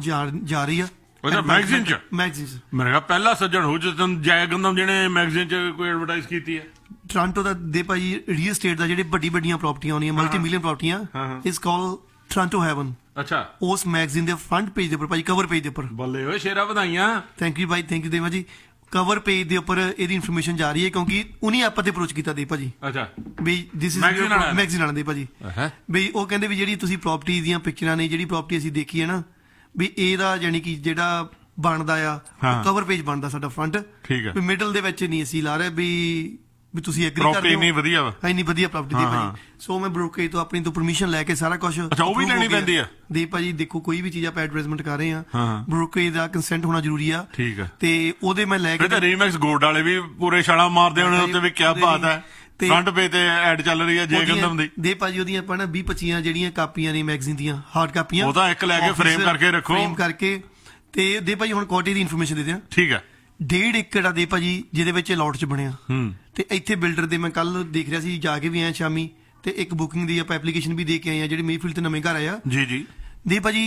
ਜਾ ਰਹੀ ਆ। ਮੈਗਜ਼ੀਨ ਚ ਮੈਗਜ਼ੀਨ ਚ ਮੇਰੇ ਖਿਆਲ ਪਹਿਲਾ ਸੱਜਣ ਹੋ ਜਤਨ ਜੈਗੰਦਮ ਜਿਹਨੇ ਮੈਗਜ਼ੀਨ ਚ ਕੋਈ ਐਡਵਰਟਾਈਜ਼ ਕੀਤੀ ਹੈ। ਟੋਰਾਂਟੋ ਦਾ ਦੇ ਭਾਈ ਰੀਅਲ ਏਸਟੇਟ ਦਾ ਜਿਹੜੇ ਵੱਡੀ ਵੱਡੀਆਂ ਪ੍ਰਾਪਰਟੀਆਂ ਆਉਂਦੀਆਂ, multi million ਪ੍ਰਾਪਰਟੀਆਂ, is call Toronto Heaven. ਅੱਛਾ। ਉਸ ਮੈਗਜ਼ੀਨ ਦੇ ਫਰੰਟ ਪੇਜ ਦੇ ਉੱਪਰ ਭਾਈ, ਕਵਰ ਪੇਜ ਦੇ ਉੱਪਰ। ਬੱਲੇ ਓਏ ਸ਼ੇਰਾ, ਵਧਾਈਆਂ। Thank you Bhai, thank you ਦੇਵਾ ਜੀ। ਕਵਰ ਪੇਜ ਦੇ ਉੱਪਰ ਇਹਦੀ ਇਨਫੋਰਮੇਸ਼ਨ ਜਾ ਰਹੀ ਹੈ ਕਿਉਂਕਿ ਉਹਨੇ ਆਪਾਂ ਤੇ ਅਪਰੋਚ ਕੀਤਾ ਦੇ ਭਾਜੀ। ਅੱਛਾ। ਵੀ ਦਿਸ ਇਜ਼ ਮੈਗਜ਼ੀਨ ਵਾਲਾ ਦੇ ਭਾਜੀ। ਵੀ ਉਹ ਕਹਿੰਦੇ ਵੀ ਜਿਹੜੀ ਤੁਸੀਂ ਪ੍ਰਾਪਰਟੀ ਦੀਆਂ ਪਿਕਚਰਾਂ ਨੇ, ਜਿਹੜੀ ਪ੍ਰਾਪਰਟੀ ਅਸੀਂ ਦੇਖੀ ਹੈ ਨਾ, ਵੀ ਇਹਦਾ ਯਾਨੀ ਕਿ ਜਿਹੜਾ ਬਣਦਾ ਆ ਕਵਰ ਪੇਜ ਬਣਦਾ ਸਾਡਾ ਫਰੰਟ। ਠੀਕ ਹੈ। ਵੀ ਮਿਡਲ ਦੇ ਵਿੱਚ ਨਹੀਂ ਅਸੀਂ ਲਾ ਰਹੇ ਵੀ ਵੀ ਤੁਸੀਂ ਐਗਰੀ ਕਰਦੇ ਹੋ। ਇੰਨੀ ਵਧੀਆ ਵਾ, ਇੰਨੀ ਵਧੀਆ ਪ੍ਰਾਪਰਟੀ ਦੀ ਭਾਜੀ। ਸੋ ਮੈਂ ਬ੍ਰੋਕਰੇਜ ਤੋਂ ਆਪਣੀ ਤੋਂ ਪਰਮਿਸ਼ਨ ਲੈ ਕੇ ਸਾਰਾ ਕੁਝ। ਅੱਛਾ, ਉਹ ਵੀ ਲੈਣੀ ਪੈਂਦੀ ਆ ਦੇ ਭਾਜੀ। ਦੇਖੋ ਕੋਈ ਵੀ ਚੀਜ਼ ਆਪਾਂ ਐਡਵਰਟਾਈਜ਼ਮੈਂਟ ਕਰ ਰਹੇ ਆ, ਬ੍ਰੋਕਰੇਜ ਦਾ ਕੰਸੈਂਟ ਹੋਣਾ ਜ਼ਰੂਰੀ ਆ। ਠੀਕ ਹੈ। ਤੇ ਉਹਦੇ ਮੈਂ ਲੈ ਕੇ ਰੀਮੈਕਸ ਗੋਲਡ ਵਾਲੇ ਵੀ ਪੂਰੇ ਛਾਲਾਂ ਮਾਰਦੇ ਹੋਣੇ ਉੱਤੇ ਵੀ, ਕੀ ਬਾਤ ਹੈ। ਫਰੰਟ ਪੇਜ ਤੇ ਐਡ ਚੱਲ ਰਹੀ ਹੈ ਜੈਗੰਦਮ ਦੀ ਦੇ ਭਾਜੀ। ਉਹਦੀਆਂ ਆਪਾਂ ਨਾ ਵੀਹ ਪੱਚੀਆਂ ਜਿਹੜੀਆਂ ਕਾਪੀਆਂ ਨੇ ਮੈਗਜ਼ੀਨ ਦੀਆਂ, ਹਾਰਡ ਕਾਪੀਆਂ, ਉਹ ਤਾਂ ਇੱਕ ਲੈ ਕੇ ਫਰੇਮ ਕਰਕੇ ਰੱਖੋ, ਫਰੇਮ ਕਰਕੇ। ਤੇ ਦੇ ਭਾਜੀ ਹੁਣ ਕੋਟੇ ਦੀ ਇਨਫੋਰਮੇਸ਼ਨ ਦੇ ਦਿਆਂ। ਠੀਕ ਹੈ। ਡੇਢ ਏਕੜ ਆ ਦੇ ਭਾਜੀ, ਜਿਹਦੇ ਵਿੱਚ ਲੋਟ ਚ ਬਣਿਆ। ਤੇ ਇੱਥੇ ਬਿਲਡਰ ਦੇ ਮੈਂ ਕੱਲ ਦੇਖ ਰਿਹਾ ਸੀ, ਜਾ ਕੇ ਵੀ ਆਇਆ ਸ਼ਾਮੀ, ਤੇ ਇੱਕ ਬੁਕਿੰਗ ਦੀ ਆਪਾਂ ਐਪਲੀਕੇਸ਼ਨ ਵੀ ਦੇ ਕੇ ਆਏ ਆ, ਜਿਹੜੇ ਮੇਫੀਲਡ ਤੇ ਨਵੇਂ ਘਰ ਆਇਆ। ਜੀ ਜੀ। ਦੇ ਭਾਜੀ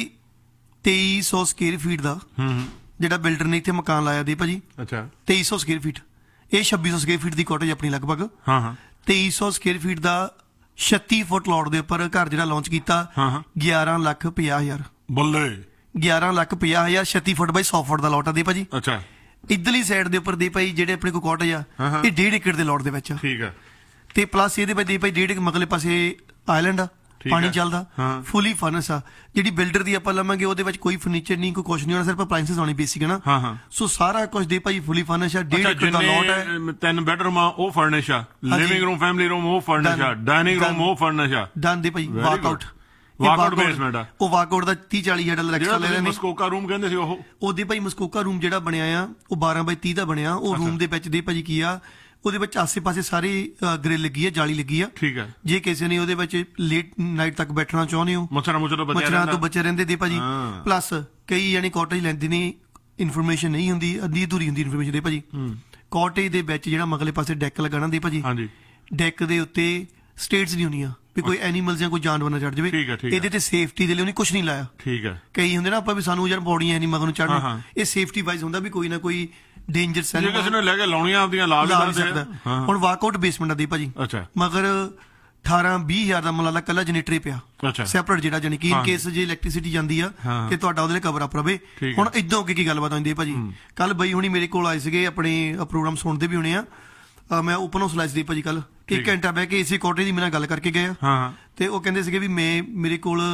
ਤੇਈ ਸੌ ਸਕੁਅਰ ਫੀਟ ਦਾ ਜਿਹੜਾ ਬਿਲਡਰ ਨੇ ਇੱਥੇ ਮਕਾਨ ਲਾਇਆ ਦੇ ਭਾਜੀ। ਅੱਛਾ। ਤੇਈ ਸੌ ਸਕੁਅਰ ਫੀਟ, ਇਹ ਛੱਬੀ ਸੌ ਸਕੁਅਰ ਫੀਟ ਦੀ ਕੋਟੇਜ ਆਪਣੀ ਲਗਭਗ। ਹਾਂ ਹਾਂ। ਤੇਈ ਸੌ ਸਕੁਅਰ ਫੀਟ ਦਾ ਛੱਤੀ ਫੁੱਟ ਲੋਟ ਦੇ ਉੱਪਰ ਘਰ ਜਿਹੜਾ ਲਾਂਚ ਕੀਤਾ, ਗਿਆਰਾਂ ਲੱਖ ਪੰਜਾਹ ਹਜ਼ਾਰ। ਬੱਲੇ। ਗਿਆਰਾਂ ਲੱਖ ਪੰਜਾਹ ਹਜ਼ਾਰ, ਛੱਤੀ ਫੁੱਟ ਬਾਈ ਸੌ ਫੁੱਟ ਦਾ ਲੋਟ ਆ ਦੇ ਭਾਜੀ। ਅੱਛਾ। ਇੱਧਰਲੀ ਸਾਈਡ ਦੇ ਉੱਪਰ ਦੇ ਭਾਈ ਜਿਹੜੇ ਆਪਣੇ ਕੋਲ ਕਾਟੇਜ ਆ, ਇਹ ਡੇਢ ਏਕੜ ਦੇ ਲੋਟ ਦੇ ਵਿੱਚ। ਠੀਕ ਆ। ਤੇ ਪਲੱਸ ਇਹਦੇ ਵਿੱਚ ਦੇ ਭਾਈ ਡੇਢ ਮਗਲੇ ਪਾਸੇ ਆਈਲੈਂਡ ਆ, ਪਾਣੀ ਚੱਲਦਾ, ਫੁੱਲੀ ਫਰਨਿਸ਼ ਆ। ਜਿਹੜੀ ਬਿਲਡਰ ਦੀ ਆਪਾਂ ਲਵਾਂਗੇ ਉਹਦੇ ਵਿੱਚ ਕੋਈ ਫਰਨੀਚਰ ਨਹੀਂ, ਕੋਈ ਕੁਝ ਨਹੀਂ ਹੋਣਾ, ਸਿਰਫ ਅਪਲਾਈਐਂਸਸ ਆਉਣੀ ਬੇਸਿਕ ਹੈ ਨਾ। ਸੋ ਸਾਰਾ ਕੁਝ ਦੇ ਭਾਈ ਫੁੱਲੀ ਫਰਨਿਸ਼ ਆ। ਡੇਢ ਏਕੜ ਦਾ ਲੋਟ ਹੈ। ਤਿੰਨ ਬੈਡਰੂਮ ਆ, ਉਹ ਫਰਨਿਸ਼ ਆ। ਲਿਵਿੰਗ ਰੂਮ, ਫੈਮਿਲੀ ਰੂਮ, ਉਹ ਫਰਨਿਸ਼ ਆ। ਡਾਈਨਿੰਗ ਰੂਮ, ਉਹ ਫਰਨਿਸ਼ ਆ। ਡਨ ਦੇ ਭਾਈ। ਵਾਕਆਊਟ, ਵਾਕਆਊਟ ਬੇਸਮੈਂਟ ਆ। ਉਹ ਵਾਕਆਊਟ ਦਾ ਤੀਹ ਚਾਲੀ ਹਜ਼ਾਰ ਡਾਲਰ ਐਕਸਟਰਾ ਲੈ ਰਹੇ ਨੇ। ਮਸਕੋਕਾ ਰੂਮ ਕਹਿੰਦੇ ਸੀ ਉਹ। ਉਹਦੇ ਭਾਈ ਮਸਕੋਕਾ ਰੂਮ ਜਿਹੜਾ ਬਣਿਆ ਆ, ਉਹ ਬਾਰਾਂ ਬਾਈ ਤੀਹ ਦਾ ਬਣਿਆ। ਉਹ ਰੂਮ ਦੇ ਵਿੱਚ ਦੇ ਭਾਜੀ ਕੀ ਆ, ਉਹਦੇ ਵਿੱਚ ਆਸੇ ਪਾਸੇ ਸਾਰੀ ਗ੍ਰਿਲ ਲੱਗੀ ਆ, ਜਾਲੀ ਲੱਗੀ ਆ। ਠੀਕ ਹੈ। ਜੇ ਕਿਸੇ ਨੇ ਉਹਦੇ ਵਿੱਚ ਲੇਟ ਨਾਈਟ ਤੱਕ ਬੈਠਣਾ ਚਾਹੁੰਦੇ ਹੋ, ਮੱਛਰਾਂ ਮੱਛਰਾਂ ਤੋਂ ਬਚੇ ਰਹਿੰਦੇ ਦੇ ਭਾਜੀ। ਪਲੱਸ ਕਈ ਜਾਨੀ ਕਾਟੇਜ ਲੈਂਦੇ ਨੇ, ਇਨਫੋਰਮੇਸ਼ਨ ਨਹੀਂ ਹੁੰਦੀ, ਅੱਧੀ ਅਧੂਰੀ ਹੁੰਦੀ ਇਨਫੋਰਮੇਸ਼ਨ ਦੇ ਭਾਜੀ। ਕਾਟੇਜ ਦੇ ਵਿੱਚ ਜਿਹੜਾ ਮਗਲੇ ਪਾਸੇ ਡੈਕ ਲਗਾਣਾ ਦੇ ਭਾਜੀ, ਡੈਕ ਦੇ ਉੱਤੇ ਸਟੇਟਸ ਨਹੀਂ ਹੁੰਦੀਆਂ ਵੀ ਕੋਈ ਐਨੀਮਲ ਜਾਂ ਕੋਈ ਜਾਨਵਰ ਨਾ ਚੜ ਜਾਵੇ। ਇਹਦੇ ਤੇ ਸੇਫਟੀ ਦੇ ਲਈ ਉਹਨੇ ਕੁਝ ਨਹੀਂ ਲਾਇਆ। ਠੀਕ ਹੈ। ਕਈ ਹੁੰਦੇ ਨਾ ਆਪਾਂ ਵੀ ਸਾਨੂੰ ਯਾਰ ਬੋਡੀਆਂ ਨਹੀਂ ਮਗਰ ਨੂੰ ਚੜ੍ਹਨ, ਇਹ ਸੇਫਟੀ ਵਾਈਜ਼ ਹੁੰਦਾ ਵੀ ਕੋਈ ਨਾ ਕੋਈ ਡੇਂਜਰ ਸੈਲ ਕਿਸੇ ਨੇ ਲੈ ਕੇ ਲਾਉਣੀਆਂ ਆਪਦੀਆਂ ਲਾ ਵੀ ਸਕਦਾ। ਹੁਣ ਵਾਕਆਊਟ ਬੇਸਮੈਂਟ ਆ ਦੀ ਭਾਜੀ। ਅੱਛਾ। ਮਗਰ ਅਠਾਰਾਂ ਵੀਹ ਹਜ਼ਾਰ ਦਾ ਮੁੱਲ ਕੱਲਾ ਜਨਰੇਟਰ ਪਿਆ ਸੈਪਰੇਟ, ਜਿਹੜਾ ਜਾਨੀ ਕਿ ਇਨ ਕੇਸ ਜੇ ਇਲੈਕਟ੍ਰਿਸਿਟੀ ਜਾਂਦੀ ਆ ਤੇ ਤੁਹਾਡਾ ਉਹਦੇ ਲਈ ਕਵਰ ਅਪ ਰਵੇ। ਹੁਣ ਇਦਾਂ ਅੱਗੇ ਕੀ ਗੱਲਬਾਤ ਹੁੰਦੀ ਹੈ ਭਾਜੀ। ਕੱਲ ਬਈ ਹੁਣੀ ਮੇਰੇ ਕੋਲ ਆਏ ਸੀਗੇ, ਆਪਣੇ ਪ੍ਰੋਗਰਾਮ ਸੁਣਦੇ ਵੀ ਹੋਣੇ ਆ। ਮੈਂ ਓਪਨ ਹਾਊਸ ਲਾਇਆ ਸੀ ਭਾਜੀ ਕੱਲ, ਇੱਕ ਘੰਟਾ ਬਹਿ ਕੇ ਇਸੇ ਕੋਟੇ ਦੀ ਮੇਰੇ ਨਾਲ ਗੱਲ ਕਰਕੇ ਗਏ ਆ। ਤੇ ਉਹ ਕਹਿੰਦੇ ਸੀਗੇ ਵੀ ਮੈਂ ਮੇਰੇ ਕੋਲ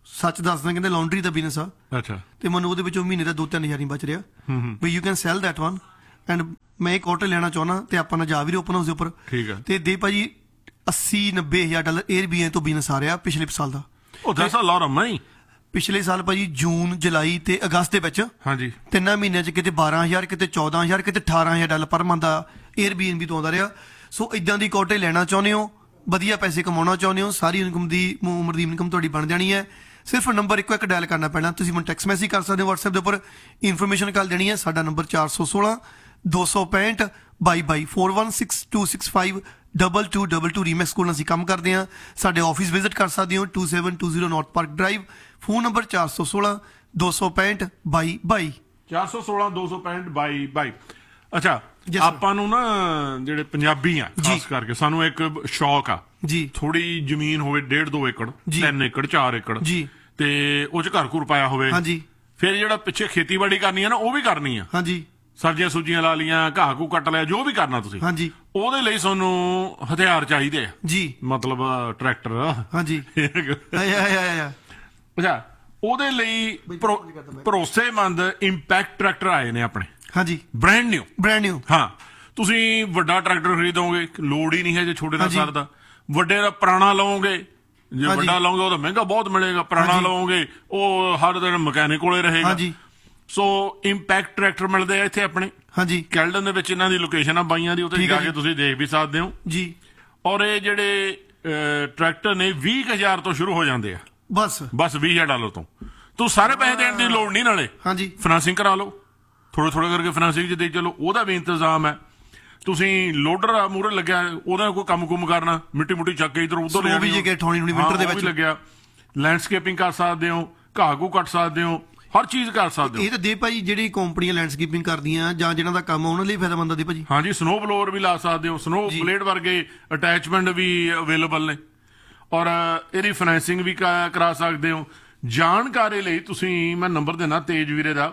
ਸੱਚ ਦੱਸਦਾ, ਕਹਿੰਦੇ ਲਾਂਡਰੀ ਦਾ ਬਿਜ਼ਨਸ ਆ। ਅੱਛਾ। ਤੇ ਮੈਨੂੰ ਉਹਦੇ ਵਿੱਚੋਂ ਮਹੀਨੇ ਦਾ ਦੋ ਤਿੰਨ ਹਜ਼ਾਰ ਹੀ ਬਚ ਰਿਹਾ ਵੀ you can cell that one and ਮੈਂ ਇੱਕ ਹੋਟਲ ਲੈਣਾ ਚਾਹੁੰਦਾ ਤੇ ਆਪਾਂ ਨਾ ਜਾ ਵੀ ਓਪਨ ਹਾਊਸ ਦੇ ਉੱਪਰ। ਠੀਕ ਹੈ। ਤੇ ਦੇ ਭਾਜੀ ਅੱਸੀ ਨੱਬੇ ਹਜ਼ਾਰ ਡਾਲਰ 에ਅਰਬੀਐਨ ਤੋਂ ਬਿਜ਼ਨਸ ਆ ਰਿਹਾ ਪਿਛਲੇ ਸਾਲ ਦਾ। ਉਹ that's a lot of money. ਪਿਛਲੇ ਸਾਲ ਭਾਜੀ ਜੂਨ ਜੁਲਾਈ ਤੇ ਅਗਸਤ ਦੇ ਵਿੱਚ ਹਾਂਜੀ ਤਿੰਨਾਂ ਮਹੀਨਿਆਂ 'ਚ ਕਿਤੇ ਬਾਰਾਂ ਹਜ਼ਾਰ ਕਿਤੇ ਚੌਦਾਂ ਹਜ਼ਾਰ ਕਿਤੇ ਅਠਾਰਾਂ ਹਜ਼ਾਰ ਡਾਲਰ ਪਰ ਮੰਥ ਦਾ 에ਅਰਬੀਐਨ ਵੀ ਤੋਂ ਆਉਂਦਾ ਰਿਹਾ। ਸੋ ਇਦਾਂ ਦੀ ਕੋਟੇ ਲੈਣਾ ਚਾਹੁੰਦੇ ਹੋ, ਵਧੀਆ ਪੈਸੇ ਕਮਾਉਣਾ ਚਾਹੁੰਦੇ ਹੋ, ਸਾਰੀ ਇਨਕਮ ਦੀ ਉਮਰ ਦੀ ਇਨਕਮ ਤੁਹਾਡੀ ਬਣ ਜਾਣੀ ਹੈ। ਸਿਰਫ ਨੰਬਰ ਇੱਕੋ ਇੱਕ ਡਾਇਲ ਕਰਨਾ ਪੈਣਾ। ਤੁਸੀਂ ਮੈਨੂੰ ਟੈਕਸਟ ਮੈਸੇਜ ਕਰ ਸਕਦੇ ਹੋ WhatsApp ਦੇ ਉੱਪਰ, ਇਨਫੋਰਮੇਸ਼ਨ ਕਰ ਦੇਣੀ ਹੈ। ਸਾਡਾ ਨੰਬਰ ਚਾਰ ਸੌ ਸੋਲਾਂ ਦੋ ਸੌ ਪੈਂਹਠ ਬਾਈ ਬਾਈ four one six two six five double two double two ਰੀਮੈਕਸ ਕੋਲ ਅਸੀਂ ਕੰਮ ਕਰਦੇ ਹਾਂ। ਸਾਡੇ ਆਫਿਸ ਵਿਜ਼ਿਟ ਕਰ ਸਕਦੇ ਹੋ to seven two zero north park drive. Phone number ਚਾਰ ਸੌ ਸੋਲਾਂ ਦੋ ਸੌ ਪੈਂਹਠ ਬਾਈ ਬਾਈ ਚਾਰ ਸੌ ਸੋਲਾਂ ਦੋ ਸੌ ਪੈਂਹਠ ਬਾਈ ਬਾਈ। ਅੱਛਾ, ਆਪਾਂ ਨੂੰ ਨਾ ਜਿਹੜੇ ਪੰਜਾਬੀ ਆ ਖਾਸ ਕਰਕੇ ਸਾਨੂੰ ਇੱਕ ਸ਼ੌਕ ਆ ਜੀ, ਥੋੜੀ ਜ਼ਮੀਨ ਹੋਵੇ ਡੇਢ ਦੋ ਏਕੜ ਤਿੰਨ ਏਕੜ ਚਾਰ ਏਕੜ ਜੀ ਤੇ ਉਹ ਚ ਘਰ ਘੁਰ ਪਾਇਆ ਹੋਵੇ। ਹਾਂਜੀ। ਫਿਰ ਜਿਹੜਾ ਪਿੱਛੇ ਖੇਤੀਬਾੜੀ ਕਰਨੀ ਆ ਨਾ ਉਹ ਵੀ ਕਰਨੀ ਆ। ਹਾਂਜੀ। ਸਬਜ਼ੀਆਂ ਸੁਬਜ਼ੀਆਂ ਲਾ ਲੀਆਂ, ਘਾਹ ਘੂ ਕੱਟ ਲਿਆ, ਜੋ ਵੀ ਕਰਨਾ ਤੁਸੀਂ। ਹਾਂਜੀ। ਉਹਦੇ ਲਈ ਤੁਹਾਨੂੰ ਹਥਿਆਰ ਚਾਹੀਦੇ ਆ ਜੀ, ਮਤਲਬ ਟਰੈਕਟਰ। ਹਾਂਜੀ। ਅੱਛਾ, ਉਹਦੇ ਲਈ ਭਰੋਸੇਮੰਦ ਇੰਪੈਕਟ ਟਰੈਕਟਰ ਆਏ ਨੇ ਆਪਣੇ। ਹਾਂਜੀ, ਬ੍ਰੈਂਡ ਨਿਊ ਬ੍ਰੈਂਡ ਨਿਊ। ਹਾਂ, ਤੁਸੀਂ ਵੱਡਾ ਟਰੈਕਟਰ ਖਰੀਦੋਗੇ ਲੋੜ ਹੀ ਨਹੀਂ ਹੈ ਜੇ ਛੋਟੇ ਦਾ ਸਰਦਾ। ਵੱਡੇ ਦਾ ਪੁਰਾਣਾ ਲਓਗੇ, ਜੇ ਵੱਡਾ ਲਓਗੇ ਉਹ ਤਾਂ ਮਹਿੰਗਾ ਬਹੁਤ ਮਿਲੇਗਾ। ਪੁਰਾਣਾ ਲਓਗੇ ਉਹ ਹਰ ਦਿਨ ਮਕੈਨਿਕ ਕੋਲੇ ਰਹੇਗਾ। ਸੋ ਇੰਪੈਕਟ ਟਰੈਕਟਰ ਮਿਲਦੇ ਆ ਇੱਥੇ ਆਪਣੇ। ਹਾਂਜੀ, ਕੈਲਡਨ ਦੇ ਵਿੱਚ ਇਹਨਾਂ ਦੀ ਲੋਕੇਸ਼ਨ ਆ ਬਾਈਆਂ ਦੀ, ਉੱਥੇ ਜਾ ਕੇ ਤੁਸੀਂ ਦੇਖ ਵੀ ਸਕਦੇ ਹੋ ਜੀ। ਔਰ ਇਹ ਜਿਹੜੇ ਟਰੈਕਟਰ ਨੇ ਵੀਹ ਹਜ਼ਾਰ ਤੋਂ ਸ਼ੁਰੂ ਹੋ ਜਾਂਦੇ ਆ। ਬਸ ਬਸ ਵੀਹ ਹਜ਼ਾਰ ਡਾਲਰ ਤੋਂ ਤੂੰ ਸਾਰੇ ਪੈਸੇ ਦੇਣ ਦੀ ਲੋੜ ਨਹੀਂ। ਨਾਲੇ ਹਾਂਜੀ ਫਾਈਨਾਂਸਿੰਗ ਕਰਾ ਲਓ, ਥੋੜੇ ਥੋੜੇ ਕਰਕੇ ਫਾਈਨਾਂਸਿੰਗ 'ਚ ਦੇ ਚਲੋ, ਉਹਦਾ ਵੀ ਇੰਤਜ਼ਾਮ ਹੈ। ਤੁਸੀਂ ਲੋਡਰ ਆ ਮੂਹਰੇ ਲੱਗਿਆ, ਉਹਦਾ ਕੋਈ ਕੰਮ ਕੁਮ ਕਰਨਾ, ਮਿੱਟੀ ਮੁੱਟੀ ਚੱਕ ਕੇ ਇਧਰ ਉਧਰ ਲੱਗਿਆ, ਲੈਂਡਸਕੇਪਿੰਗ ਕਰ ਸਕਦੇ ਹੋ, ਘਾਹ ਘੂ ਕੱਟ ਸਕਦੇ ਹੋ, ਹਰ ਚੀਜ਼ ਕਰ ਸਕਦੇ ਹੋ। ਇਹ ਤਾਂ ਦੇ ਭਾਜੀ ਜਿਹੜੀ ਕੰਪਨੀਆਂ ਲੈਂਡਸਕੇਪਿੰਗ ਕਰਦੀਆਂ ਜਾਂ ਜਿਹਨਾਂ ਦਾ ਕੰਮ ਉਹਨਾਂ ਲਈ ਫਾਇਦਾਮੰਦ ਦੇ ਭਾਜੀ। ਹਾਂਜੀ, ਸਨੋ ਬਲੋਅਰ ਵੀ ਲਾ ਸਕਦੇ ਹੋ, ਸਨੋ ਬਲੇਡ ਵਰਗੇ ਅਟੈਚਮੈਂਟ ਵੀ ਅਵੇਲੇਬਲ ਨੇ, ਔਰ ਇਹਦੀ ਫਾਈਨੈਂਸਿੰਗ ਵੀ ਕਰਾ ਸਕਦੇ ਹੋ। ਜਾਣਕਾਰੀ ਲਈ ਤੁਸੀਂ ਮੈਂ ਨੰਬਰ ਦੇਣਾ ਤੇਜ ਵੀਰੇ ਦਾ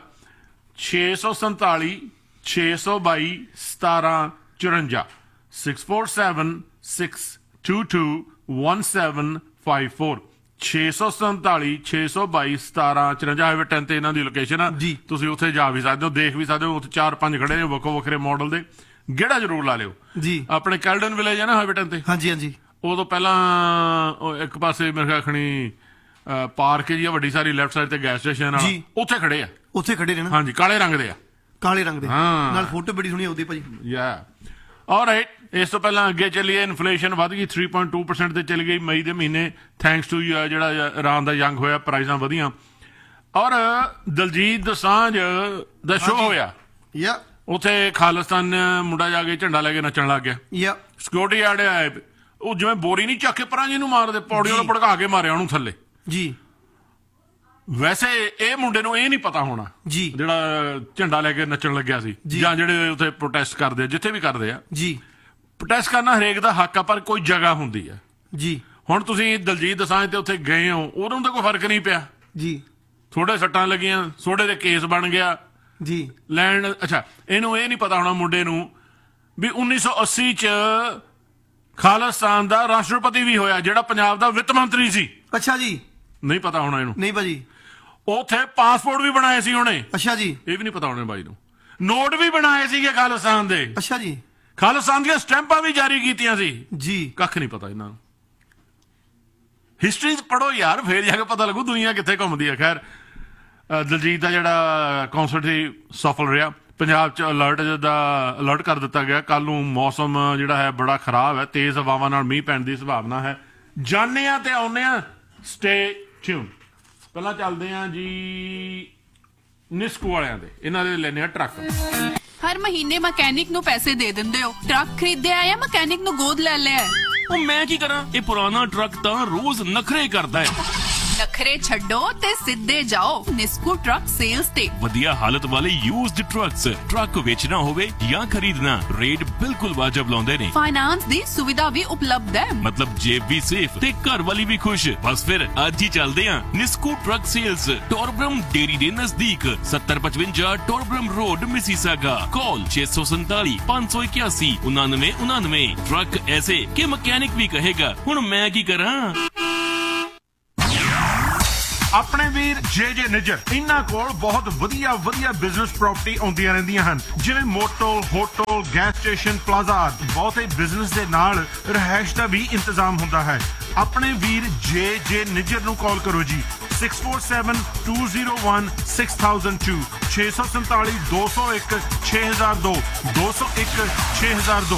ਛੇ ਸੌ ਸੰਤਾਲੀ ਛੇ ਸੌ ਬਾਈ ਸਤਾਰਾਂ ਚੁਰੰਜਾ six four seven six to to one seven five four ਛੇ ਸੌ ਸੰਤਾਲੀ ਛੇ ਸੌ ਬਾਈ ਸਤਾਰਾਂ ਚੁਰੰਜਾ ਹਾਈਵੇ ਟੈਨ ਤੇ ਇਹਨਾਂ ਦੀ ਲੋਕੇਸ਼ਨ ਆ। ਤੁਸੀਂ ਉੱਥੇ ਜਾ ਵੀ ਸਕਦੇ ਹੋ, ਦੇਖ ਵੀ ਸਕਦੇ ਹੋ। ਉੱਥੇ ਚਾਰ ਪੰਜ ਖੜੇ ਨੇ ਵੱਖੋ ਵੱਖਰੇ ਮਾਡਲ ਦੇ, ਗੇੜਾ ਜ਼ਰੂਰ ਲਾ ਲਿਓ ਜੀ। ਆਪਣੇ ਕੈਲਡਨ ਵਿਲੇਜ ਹੈ ਨਾ ਹਾਈਵੇ ਟੈਨ ਤੇ। ਹਾਂਜੀ ਹਾਂਜੀ। ਉਦੋਂ ਪਹਿਲਾਂ ਇੱਕ ਪਾਸੇ ਮੇਰੇ ਖਿਆਲ ਖਣੀ ਪਾਰਕ ਜੀ ਆ ਵੱਡੀ ਸਾਰੀ, ਲੈਫਟ ਸਾਈਡ ਤੇ ਗੈਸ ਸਟੇਸ਼ਨ ਆ, ਉੱਥੇ ਖੜੇ ਆ। ਉੱਥੇ ਖੜੇ ਨੇ ਨਾ? ਹਾਂਜੀ, ਕਾਲੇ ਰੰਗ ਦੇ ਆ। ਕਾਲੇ ਰੰਗ ਦੇ ਨਾਲ ਫੋਟੋ ਬੜੀ ਸੋਹਣੀ ਆਉਂਦੀ ਭਾਜੀ। ਯਾ ਆਲਰਾਈਟ, ਇਸ ਤੋਂ ਪਹਿਲਾਂ ਅੱਗੇ ਚੱਲੀਏ। ਇਨਫਲੇਸ਼ਨ ਵੱਧ ਗਈ ਥ੍ਰੀ ਪੁਆਇੰਟ ਟੂ ਪਰਸੈਂਟ ਤੇ ਚਲੀ ਗਈ ਮਈ ਦੇ ਮਹੀਨੇ, ਥੈਂਕਸ ਟੂ ਜਿਹੜਾ ਇਰਾਨ ਦਾ ਜੰਗ ਹੋਇਆ, ਪ੍ਰਾਈਸਾਂ ਵਧੀਆਂ। ਔਰ ਦਲਜੀਤ ਦੋਸਾਂਝ ਦਾ ਸ਼ੋਅ ਹੋਇਆ, ਉੱਥੇ ਖਾਲਿਸਤਾਨ ਮੁੰਡਾ ਜਾ ਕੇ ਝੰਡਾ ਲੈ ਕੇ ਨੱਚਣ ਲੱਗ ਗਿਆ। ਸਿਕਿਉਰਿਟੀ ਆੜਿਆ, ਉਹ ਜਿਵੇਂ ਬੋਰੀ ਨਹੀਂ ਚੱਕ ਕੇ ਪਰਾਂ ਜਿਹਨੂੰ ਮਾਰਦੇ, ਪੌੜੀਆਂ ਨੂੰ ਭੜਕਾ ਕੇ ਮਾਰਿਆ ਉਹਨੂੰ ਥੱਲੇ ਜੀ। ਵੈਸੇ ਇਹ ਮੁੰਡੇ ਨੂੰ ਇਹ ਨਹੀਂ ਪਤਾ ਹੋਣਾ ਜੀ, ਜਿਹੜਾ ਝੰਡਾ ਲੈ ਕੇ ਨੱਚਣ ਲੱਗਿਆ ਸੀ, ਜਾਂ ਜਿਹੜੇ ਉੱਥੇ ਪ੍ਰੋਟੈਸਟ ਕਰਦੇ ਆ, ਜਿੱਥੇ ਵੀ ਕਰਦੇ ਆ ਜੀ। ਪ੍ਰੋਟੈਸਟ ਕਰਨਾ ਹਰੇਕ ਦਾ ਹੱਕ ਆ, ਪਰ ਕੋਈ ਜਗ੍ਹਾ ਹੁੰਦੀ ਆ ਜੀ। ਹੁਣ ਤੁਸੀਂ ਦਲਜੀਤ ਦੋਸਾਂਝ ਤੇ ਉੱਥੇ ਗਏ ਹੋ, ਉਹਨੂੰ ਤਾਂ ਕੋਈ ਫਰਕ ਨਹੀਂ ਪਿਆ ਜੀ। ਥੋੜੇ ਸੱਟਾਂ ਲੱਗੀਆਂ, ਥੋੜੇ ਦੇ ਕੇਸ ਬਣ ਗਿਆ ਜੀ ਲੈਣ। ਅੱਛਾ, ਇਹਨੂੰ ਇਹ ਨਹੀਂ ਪਤਾ ਹੋਣਾ ਮੁੰਡੇ ਨੂੰ ਵੀ ਉੱਨੀ ਸੌ ਅੱਸੀ ਚ ਖਾਲਿਸਤਾਨ ਦਾ ਰਾਸ਼ਟਰਪਤੀ ਵੀ ਹੋਇਆ, ਜਿਹੜਾ ਪੰਜਾਬ ਦਾ ਵਿੱਤ ਮੰਤਰੀ ਸੀ। ਅੱਛਾ ਜੀ, ਨਹੀਂ ਪਤਾ ਹੋਣਾ ਇਹਨੂੰ। ਨਹੀਂ ਭਾਜੀ, ਉੱਥੇ ਪਾਸਪੋਰਟ ਵੀ ਬਣਾਏ ਸੀ ਉਹਨੇ। ਅੱਛਾ ਜੀ, ਇਹ ਵੀ ਨਹੀਂ ਪਤਾ ਹੋਣਾ ਬਾਈ ਨੂੰ। ਨੋਟ ਵੀ ਬਣਾਏ ਸੀਗੇ ਖਾਲਿਸਤਾਨ ਦੇ। ਅੱਛਾ ਜੀ, ਖਾਲਿਸਤਾਨ ਦੀਆਂ ਸਟੈਂਪਾਂ ਵੀ ਜਾਰੀ ਕੀਤੀਆਂ ਸੀ ਜੀ। ਕੱਖ ਨਹੀਂ ਪਤਾ ਇਹਨਾਂ ਨੂੰ। ਹਿਸਟਰੀ ਪੜ੍ਹੋ ਯਾਰ, ਫੇਰ ਜਾ ਕੇ ਪਤਾ ਲੱਗੂ ਦੁਨੀਆ ਕਿੱਥੇ ਘੁੰਮਦੀ ਹੈ। ਖੈਰ, ਦਲਜੀਤ ਦਾ ਜਿਹੜਾ ਕੌਂਸਰਟ ਸੀ ਸਫਲ ਰਿਹਾ। ਪੰਜਾਬ 'ਚ ਅਲਰਟ ਦਾ ਅਲਰਟ ਕਰ ਦਿੱਤਾ ਗਿਆ। ਕੱਲ ਨੂੰ ਮੌਸਮ ਜਿਹੜਾ ਹੈ ਬੜਾ ਖਰਾਬ ਹੈ, ਤੇਜ਼ ਹਵਾਵਾਂ ਨਾਲ ਮੀਂਹ ਪੈਣ ਦੀ ਸੰਭਾਵਨਾ ਹੈ। ਜਾਣੇ ਆ ਤੇ ਆਉਨੇ ਆ, ਸਟੇ ਟਿਊਨ। ਪਹਿਲਾਂ ਚੱਲਦੇ ਆ ਜੀ ਨਿਸਕੂ ਵਾਲਿਆਂ ਦੇ, ਇਹਨਾਂ ਦੇ ਲੈਣੇ ਆ ਟਰੱਕ। ਹਰ ਮਹੀਨੇ ਮਕੈਨਿਕ ਨੂੰ ਪੈਸੇ ਦੇ ਦਿੰਦੇ ਹੋ, ਟਰੱਕ ਖਰੀਦਿਆ ਜਾਂ ਮਕੈਨਿਕ ਨੂੰ ਗੋਦ ਲੈ ਲਿਆ? ਉਹ ਮੈਂ ਕੀ ਕਰਾਂ, ਇਹ ਪੁਰਾਣਾ ਟਰੱਕ ਤਾਂ ਰੋਜ਼ ਨਖਰੇ ਕਰਦਾ ਹੈ। ਨਖਰੇ ਛੱਡੋ ਤੇ ਸਿੱਧੇ ਜਾਓ ਨਿਸਕੂ ਟਰੱਕ ਸੇਲਸ ਤੇ। ਵਧੀਆ ਹਾਲਤ ਵਾਲੇ ਯੂਜ਼ਡ ਟਰੱਕਸ, ਟਰੱਕ ਵੇਚਣਾ ਹੋਵੇ ਜਾਂ ਖਰੀਦਣਾ, ਰੇਟ ਬਿਲਕੁਲ ਵਾਜਬ ਲਾਉਂਦੇ ਨੇ। ਫਾਈਨਾਂਸ ਦੀ ਸੁਵਿਧਾ ਵੀ ਉਪਲਬਧ ਹੈ, ਮਤਲਬ ਜੇਬ ਵੀ ਸੇਫ ਤੇ ਘਰ ਵਾਲੀ ਵੀ ਖੁਸ਼। ਬਸ ਫਿਰ ਅੱਜ ਹੀ ਚੱਲਦੇ ਆਂ ਨਿਸਕੂ ਟਰੱਕ ਸੇਲਸ, ਟੋਰਬਰਮ ਡੇਰੀ ਦੇ ਨਜ਼ਦੀਕ, ਸੱਤਰ ਪਚਵੰਜਾ ਟੋਰਬਰਮ ਰੋਡ, ਮਿਸੀਸਾਗਾ। ਕਾਲ ਛੇ ਸੌ ਸੰਤਾਲੀ ਪੰਜ ਸੌ ਇਕਿਆਸੀ ਉਨਾਨਵੇਂ ਉਨਾਨਵੇਂ। ਟਰੱਕ ਐਸੇ ਕਿ ਮਕੈਨਿਕ ਵੀ ਕਹੇਗਾ ਹੁਣ ਮੈਂ ਕੀ ਕਰਾਂ। ਆਪਣੇ ਵੀਰ ਜੇ ਜੇ ਨਿੱਜਰ, ਇਹਨਾਂ ਕੋਲ ਬਹੁਤ ਵਧੀਆ ਵਧੀਆ ਬਿਜ਼ਨਸ ਪ੍ਰਾਪਰਟੀ ਆਉਂਦੀਆਂ ਰਹਿੰਦੀਆਂ ਹਨ, ਜਿਵੇਂ motel, hotel, gas station, plaza ਆਦਿ। ਬਹੁਤੇ ਬਿਜ਼ਨਸ ਦੇ ਨਾਲ ਰਹਿائش ਦਾ ਵੀ ਇੰਤਜ਼ਾਮ ਹੁੰਦਾ ਹੈ। ਆਪਣੇ ਵੀਰ ਜੇ ਜੇ ਨਿੱਜਰ ਨੂੰ ਕਾਲ ਕਰੋ ਜੀ six four seven two zero one six thousand two ਛੇ ਸੌ ਸੰਤਾਲੀ ਦੋ ਸੌ ਇੱਕ ਛੇ ਹਜ਼ਾਰ ਦੋ ਦੋ ਸੌ ਇੱਕ ਛੇ ਹਜ਼ਾਰ ਦੋ।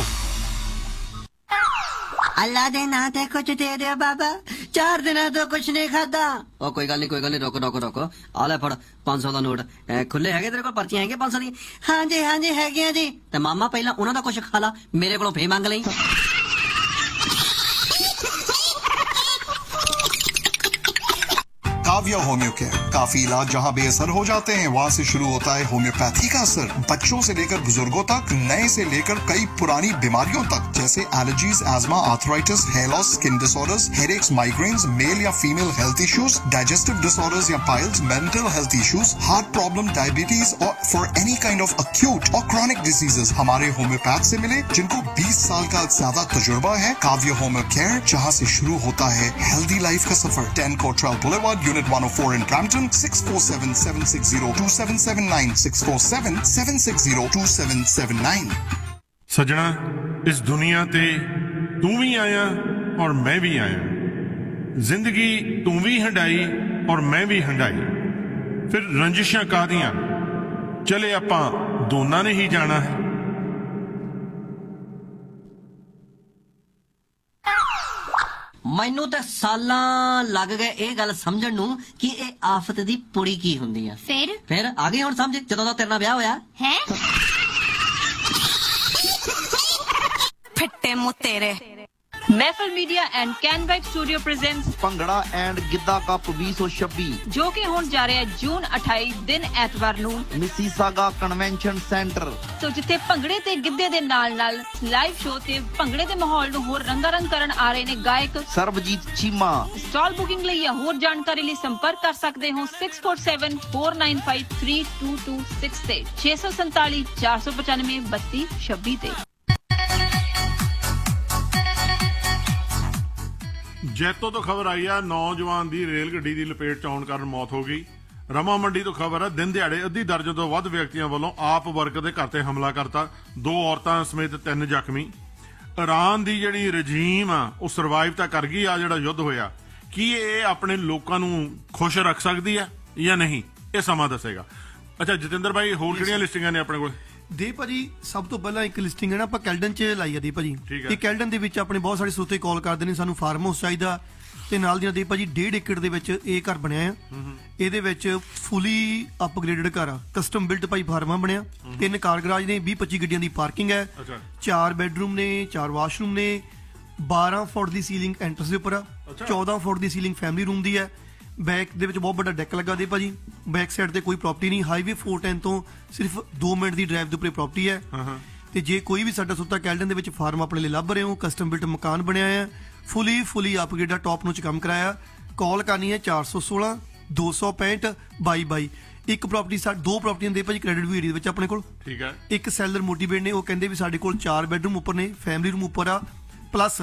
अल्लाह दे ना ते कुछ दे दे बाबा, चार दिन तो कुछ नहीं खाता। ओ कोई गल नहीं कोई गल नहीं, रोको रोको रोको, आ ले फड़ पांच सौ का नोट। खुले है तेरे को पर्चियां है पांच सौ दी? हाँ जी हाँ जी है जी। ते मामा पहला उन्होंने कुछ खा ला, मेरे को फे मंग लई। काव्या होम्यो केयर, काफी इलाज जहां बेअसर हो जाते हैं वहां से शुरू होता है होम्योपैथी का असर। बच्चों से लेकर बुजुर्गों तक, नए से लेकर कई पुरानी बीमारियों तक, जैसे allergies, ESMA, arthritis, hair loss, skin disorders, headaches, migraines, mail या female health issues, digestive disorders या piles, mental health issues, heart problem, diabetes और for any kind of acute और क्रॉनिक डिजीजेस हमारे होम्योपैथ से मिले, जिनको बीस साल का ज्यादा तजुर्बा है। काव्या होम्यो केयर, जहां से शुरू होता है हेल्दी लाइफ का सफर। Ten कोटराल boulevard, unit one oh four in Brampton, six four seven seven six zero two seven seven nine six four seven seven six zero two seven seven nine। सजना, इस दुनिया ते तू भी आया और मैं भी आया, जिंदगी तू भी हंडाई और मैं भी हंडाई, फिर रंजिशां कादियां, चले आपां दोनां ने ही जाना है। ਮੈਨੂੰ ਤਾਂ ਸਾਲਾਂ ਲੱਗ ਗਏ ਇਹ ਗੱਲ ਸਮਝਣ ਨੂੰ ਕਿ ਇਹ ਆਫਤ ਦੀ ਪੁੜੀ ਕੀ ਹੁੰਦੀ ਆ। ਫਿਰ ਫਿਰ ਆ ਗਈ ਹੁਣ ਸਮਝ, ਜਦੋਂ ਦਾ ਤੇਰੇ ਨਾਲ ਵਿਆਹ ਹੋਇਆ ਹੈ। ਫਿੱਟੇ ਮੂੰਹ ਤੇਰੇ। महफिल media and कैनवाइट studio presents bhangra and Giddha cup ਵੀਹ ਸੌ ਛੱਬੀ जो कि ਹੁਣ ਜਾ ਰਿਹਾ ਹੈ ਜੂਨ ਅਠਾਈ ਦਿਨ ਐਤਵਾਰ ਨੂੰ ਮਿਸੀਸਾਗਾ ਕਨਵੈਨਸ਼ਨ ਸੈਂਟਰ। ਸੋ ਜਿੱਥੇ ਭੰਗੜੇ ਤੇ ਗਿੱਧੇ ਦੇ ਨਾਲ ਨਾਲ ਲਾਈਵ ਸ਼ੋਅ ਤੇ ਭੰਗੜੇ ਦੇ ਮਾਹੌਲ ਨੂੰ ਹੋਰ ਰੰਗਾਰੰਗ ਕਰਨ ਆ ਰਹੇ ਨੇ ਗਾਇਕ ਸਰਬਜੀਤ ਚੀਮਾ। ਸਟਾਲ ਬੁਕਿੰਗ ਲਈ ਜਾਂ ਹੋਰ ਜਾਣਕਾਰੀ ਲਈ ਸੰਪਰਕ ਕਰ ਸਕਦੇ ਹੋ six four seven four nine five three two two six ਤੇ ਛੇ ਸੌ ਸੰਤਾਲੀ ਚਾਰ ਸੌ ਪਚਾਨਵੇਂ ਬੱਤੀ ਛੱਬੀ ਤੇ। ਜੈਤੋ ਤੋਂ ਖਬਰ ਆਈ ਆ, ਨੌਜਵਾਨ ਦੀ ਰੇਲ ਗੱਡੀ ਦੀ ਲਪੇਟ ਚ ਆਉਣ ਕਾਰਨ ਮੌਤ ਹੋ ਗਈ। ਰਮਾ ਮੰਡੀ ਤੋਂ ਖਬਰ ਆ, ਦਿਨ ਦਿਹਾੜੇ ਅੱਧੀ ਦਰਜਨ ਤੋਂ ਵੱਧ ਵਿਅਕਤੀਆਂ ਵੱਲੋਂ ਆਪ ਵਰਕ ਦੇ ਘਰ ਤੇ ਹਮਲਾ ਕਰਤਾ, ਦੋ ਔਰਤਾਂ ਸਮੇਤ ਤਿੰਨ ਜ਼ਖਮੀ। ਇਰਾਨ ਦੀ ਜਿਹੜੀ ਰਜੀਮ ਆ ਉਹ ਸਰਵਾਈਵ ਤਾਂ ਕਰ ਗਈ ਆ ਜਿਹੜਾ ਯੁੱਧ ਹੋਇਆ, ਕੀ ਇਹ ਆਪਣੇ ਲੋਕਾਂ ਨੂੰ ਖੁਸ਼ ਰੱਖ ਸਕਦੀ ਆ ਜਾਂ ਨਹੀਂ, ਇਹ ਸਮਾਂ ਦੱਸੇਗਾ। ਅੱਛਾ ਜਤਿੰਦਰ ਭਾਈ, ਹੋਰ ਕਿਹੜੀਆਂ ਲਿਸਟਿੰਗਾਂ ਨੇ ਆਪਣੇ ਕੋਲ? ਦੇ ਭਾਜੀ ਸਭ ਤੋਂ ਪਹਿਲਾਂ ਇੱਕ ਲਿਸਟਿੰਗ ਹੈ ਨਾ ਆਪਾਂ ਕੈਲਡਨ ਚ ਲਾਈ ਆ ਦੇ ਭਾਜੀ। ਇਹ ਕੈਲਡਨ ਦੇ ਵਿੱਚ ਆਪਣੇ ਬਹੁਤ ਸਾਰੇ ਸਰੋਤੇ ਕਾਲ ਕਰਦੇ ਨੇ, ਸਾਨੂੰ ਫਾਰਮ ਹਾਊਸ ਚਾਹੀਦਾ, ਤੇ ਨਾਲ ਦੀ ਨਾਲ ਦੇ ਭਾਜੀ ਡੇਢ ਏਕੜ ਦੇ ਵਿੱਚ ਇਹ ਘਰ ਬਣਿਆ ਆ। ਇਹਦੇ ਵਿੱਚ ਫੁੱਲੀ ਅਪਗ੍ਰੇਡਡ ਘਰ ਆ, ਕਸਟਮ ਬਿਲਟ ਭਾਈ ਫਾਰਮਾ ਬਣਿਆ, ਤਿੰਨ ਕਾਰ ਗਰਾਜ ਨੇ, ਵੀਹ ਪੱਚੀ ਗੱਡੀਆਂ ਦੀ ਪਾਰਕਿੰਗ ਹੈ, ਚਾਰ ਬੈਡਰੂਮ ਨੇ, ਚਾਰ ਵਾਸ਼ਰੂਮ ਨੇ, ਬਾਰਾਂ ਫੁੱਟ ਦੀ ਸੀਲਿੰਗ ਐਂਟਰਸ ਦੇ ਉੱਪਰ ਆ, ਚੌਦਾਂ ਫੁੱਟ ਦੀ ਸੀਲਿੰਗ ਫੈਮਿਲੀ ਰੂਮ ਦੀ ਹੈ। ਬੈਕ ਦੇ ਵਿੱਚ ਬਹੁਤ ਵੱਡਾ ਡੈਕ ਲੱਗਾ ਦੇ ਭਾਜੀ, ਬੈਕ ਸਾਈਡ ਤੇ ਕੋਈ ਪ੍ਰਾਪਰਟੀ ਨਹੀਂ, ਹਾਈਵੇ four ten ਤੋਂ ਸਿਰਫ ਦੋ ਮਿੰਟ ਦੀ ਡਰਾਈਵ ਦੇ ਉੱਪਰ ਪ੍ਰਾਪਰਟੀ ਹੈ। ਤੇ ਜੇ ਕੋਈ ਵੀ ਸਾਡਾ ਸੁੱਤਾ ਕੈਲਡਨ ਦੇ ਵਿੱਚ ਫਾਰਮ ਆਪਣੇ ਲਈ ਲੱਭ ਰਹੇ ਹੋ, ਕਸਟਮ ਬਿਲਟ ਮਕਾਨ ਬਣਿਆ ਹੈ, ਫੁੱਲੀ ਫੁੱਲੀ ਅਪਗ੍ਰੇਡ ਆ, ਟੌਪ ਨੋਚ ਕੰਮ ਕਰਾਇਆ, ਕਾਲ ਕਰਨੀ ਹੈ ਚਾਰ ਸੌ ਸੋਲਾਂ ਦੋ ਸੌ ਪੈਂਹਠ ਬਾਈ ਬਾਈ। ਇੱਕ ਪ੍ਰਾਪਰਟੀ ਸਾਡੇ ਦੋ ਪ੍ਰਾਪਰਟੀਆਂ ਦੇ ਭਾਜੀ ਕ੍ਰੈਡਿਟ ਵੀ ਏਰੀਆ ਵਿੱਚ ਆਪਣੇ ਕੋਲ, ਠੀਕ ਹੈ। ਇੱਕ ਸੈਲਰ ਮੋਟੀਵੇਟ ਨੇ, ਉਹ ਕਹਿੰਦੇ ਵੀ ਸਾਡੇ ਕੋਲ ਚਾਰ ਬੈਡਰੂਮ ਉੱਪਰ ਨੇ, ਫੈਮਿਲੀ ਰੂਮ ਉੱਪਰ ਆ, ਪਲੱਸ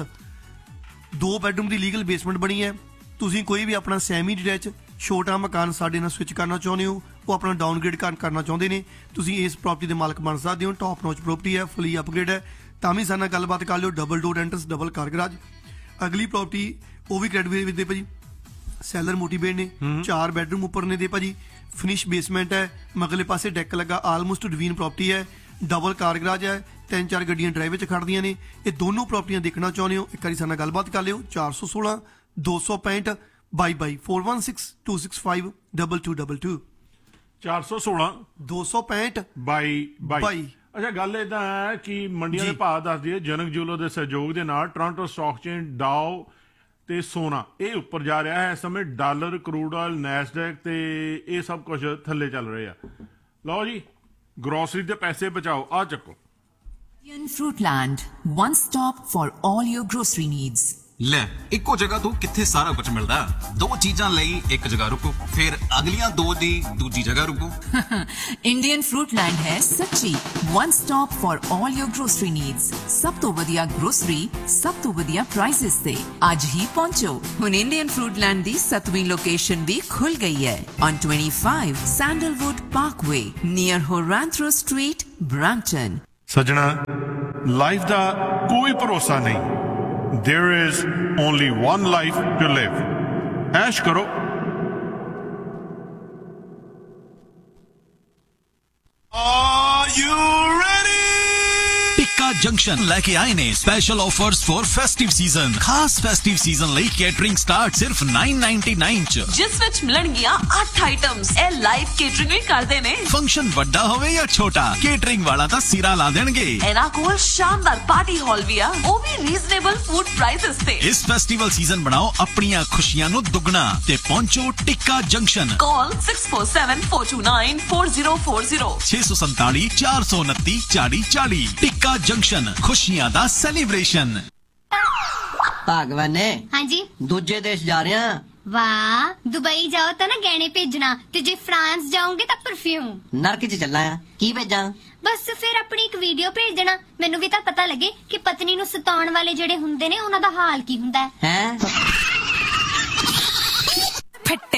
ਦੋ ਬੈਡਰੂਮ ਦੀ ਲੀਗਲ ਬੇਸਮੈਂਟ ਬਣੀ ਹੈ। ਤੁਸੀਂ ਕੋਈ ਵੀ ਆਪਣਾ ਸੈਮੀ ਡਿਟੈਚ ਛੋਟਾ ਮਕਾਨ ਸਾਡੇ ਨਾਲ ਸਵਿਚ ਕਰਨਾ ਚਾਹੁੰਦੇ ਹੋ, ਉਹ ਆਪਣਾ ਡਾਊਨਗ੍ਰੇਡ ਕਰਨਾ ਚਾਹੁੰਦੇ ਨੇ, ਤੁਸੀਂ ਇਸ ਪ੍ਰਾਪਰਟੀ ਦੇ ਮਾਲਕ ਬਣ ਸਕਦੇ ਹੋ। ਟੌਪ ਨੋਚ ਪ੍ਰਾਪਰਟੀ ਹੈ, ਫੁੱਲੀ ਅਪਗ੍ਰੇਡ ਹੈ, ਤਾਂ ਵੀ ਸਾਡੇ ਨਾਲ ਗੱਲਬਾਤ ਕਰ ਲਿਓ। ਡਬਲ ਡੋਰ ਐਂਟਰਸ, ਡਬਲ ਕਾਰ ਗਰਾਜ। ਅਗਲੀ ਪ੍ਰਾਪਰਟੀ ਉਹ ਵੀ ਕ੍ਰੈਡਿਟ ਦੇ ਭਾਜੀ, ਸੈਲਰ ਮੋਟੀਵੇਟ ਨੇ, ਚਾਰ ਬੈਡਰੂਮ ਉੱਪਰ ਨੇ ਦੇ ਭਾਜੀ, ਫਿਨਿਸ਼ ਬੇਸਮੈਂਟ ਹੈ, ਮਗਲੇ ਪਾਸੇ ਡੈਕ ਲੱਗਾ, ਆਲਮੋਸਟ ਡਿਵੀਨ ਪ੍ਰਾਪਰਟੀ ਹੈ, ਡਬਲ ਕਾਰ ਗਰਾਜ ਹੈ, ਤਿੰਨ ਚਾਰ ਗੱਡੀਆਂ ਡਰਾਈਵ ਵਿੱਚ ਖੜਦੀਆਂ ਨੇ। ਇਹ ਦੋਨੋਂ ਪ੍ਰਾਪਰਟੀਆਂ ਦੇਖਣਾ ਚਾਹੁੰਦੇ ਹੋ, ਇੱਕ ਵਾਰੀ ਸਾਡੇ ਨਾਲ ਗੱਲਬਾਤ ਕਰ ਲਿਓ। ਚਾਰ ਸੌ ਸੋਲਾਂ ਦੋ ਸੌ ਪੈਂਹਠ ਬਾਈ ਬਾਈ four one six two six five two two two two ਚਾਰ ਸੌ ਸੋਲਾਂ ਦੋ ਸੌ ਪੈਂਹਠ ਬਾਈ ਬਾਈ। ਅੱਛਾ ਗੱਲ ਇਦਾਂ ਹੈ ਕਿ ਮੰਡੀਆਂ ਦੇ ਭਾਅ ਦੱਸ ਦਈਏ, ਜਨਕ ਜੂਲਰ ਦੇ ਸਹਿਯੋਗ ਦੇ ਨਾਲ ਟੋਰਾਂਟੋ ਸਟਾਕ ਚੇਨ, ਡਾਓ ਤੇ ਸੋਨਾ ਇਹ ਉੱਪਰ ਜਾ ਰਿਹਾ ਹੈ ਇਸ ਸਮੇਂ। ਡਾਲਰ, ਕਰੂਡ ਆਇਲ, ਨੈਸਡੈਕ ਤੇ ਇਹ ਸਭ ਕੁਝ ਥੱਲੇ ਚੱਲ ਰਹੇ ਆ। ਲਓ ਜੀ, ਗਰੋਸਰੀ ਦੇ ਪੈਸੇ ਬਚਾਓ, ਆ ਚੱਕੋ। Fruitland, one stop for all your grocery needs. ਲੈ ਇੱਕੋ ਜਗ੍ਹਾ ਤੋਂ ਕਿੱਥੇ ਸਾਰਾ ਕੁਝ ਮਿਲਦਾ। ਦੋ ਚੀਜ਼ਾਂ ਲਈ ਇੱਕ ਜਗ੍ਹਾ ਰੁਕੋ, ਫਿਰ ਅਗਲੀਆਂ ਦੋ ਦੀ ਦੂਜੀ ਜਗ੍ਹਾ ਰੁਕੋ। ਇੰਡੀਅਨ ਫਰੂਟਲੈਂਡ ਹੈ ਸੱਚੀ one stop for all your grocery needs. ਸਭ ਤੋਂ ਵਧੀਆ ਗਰੋਸਰੀ ਸਭ ਤੋਂ ਵਧੀਆ ਪ੍ਰਾਈसेस ਤੇ ਅੱਜ ਹੀ ਪਹੁੰਚੋ। ਹੁਣ ਇੰਡੀਅਨ ਫਰੂਟਲੈਂਡ ਦੀ ਸੱਤਵੀਂ ਲੋਕੇਸ਼ਨ ਵੀ ਖੁੱਲ ਗਈ ਹੈ on twenty-five sandalwood Parkway near ਹੋਰਾਂਥਰੋ street Brampton. ਸੱਜਣਾ, ਲਾਈਫ ਦਾ ਕੋਈ ਭਰੋਸਾ ਨਹੀਂ। There is only one life to live. ऐश करो। Are you ready? Tikka junction ਲੈ ਕੇ ਆਏ ਨੇ special offers for festive season. ਖਾਸ ਫੈਸਟਿਵ ਸੀਜ਼ਨ ਲਈ ਕੇਟਰਿੰਗ ਸਟਾਰਟ ਸਿਰਫ nine ninety-nine ਚ, ਜਿਸ ਵਿੱਚ ਮਿਲਣਗੀਆਂ ਅੱਠ ਆਈਟਮਸ। ਇਹ ਲਾਈਵ ਕੇਟਰਿੰਗ ਵੀ ਕਰਦੇ ਨੇ। ਫੰਕਸ਼ਨ ਵੱਡਾ ਹੋਵੇ ਜਾਂ ਛੋਟਾ, ਕੇਟਰਿੰਗ ਵਾਲਾ ਤਾਂ ਸਿਰਾ ਲਾ ਦੇਣਗੇ। ਇਹਨਾਂ ਕੋਲ ਸ਼ਾਨਦਾਰ ਪਾਰਟੀ ਹਾਲ ਵੀ ਆ, ਉਹ ਵੀ ਰੀਜ਼ਨੇਬਲ ਫੂਡ ਪ੍ਰਾਈਸਸ ਤੇ। ਇਸ ਫੈਸਟੀਵਲ ਸੀਜ਼ਨ ਬਣਾਓ ਆਪਣੀਆਂ ਖੁਸ਼ੀਆਂ ਨੂੰ ਦੁੱਗਣਾ ਤੇ ਪਹੁੰਚੋ ਟਿੱਕਾ ਜੰਕਸ਼ਨ। ਕਾਲ six four seven four two nine four zero four zero ਛੇ ਸੌ ਸੰਤਾਲੀ ਚਾਰ ਸੌ ਉਨੱਤੀ ਚਾਲੀ ਚਾਲੀ। ਟਿੱਕਾ ਜੰਕਸ਼ਨ, ਖੁਸ਼ੀਆਂ ਦਾ ਸੈਲੀਬ੍ਰੇਸ਼ਨ। ਭਗਵਾਨ ਨੇ ਹਾਂਜੀ ਦੂਜੇ ਦੇਸ਼ ਜਾ ਰਹੇ ਆ। ਵਾਹ, ਦੁਬਈ ਜਾਓ ਤਾਂ ਨਾ ਗਹਿਣੇ ਭੇਜਣਾ, ਤੇ ਜੇ ਫਰਾਂਸ ਜਾਓਗੇ ਤਾਂ ਪਰਫਿਊਮ। ਨਰਕ 'ਚ ਚੱਲਾਂ ਆ, ਕੀ ਭੇਜਾਂ? ਬਸ ਫਿਰ ਆਪਣੀ ਇੱਕ ਵੀਡੀਓ ਭੇਜ ਦੇਣਾ, ਮੈਨੂੰ ਵੀ ਤਾਂ ਪਤਾ ਲੱਗੇ ਕਿ ਪਤਨੀ ਨੂੰ ਸਤਾਉਣ ਵਾਲੇ ਜਿਹੜੇ ਹੁੰਦੇ ਨੇ ਉਹਨਾਂ ਦਾ ਹਾਲ ਕੀ ਹੁੰਦਾ ਹੈ। ਹੈ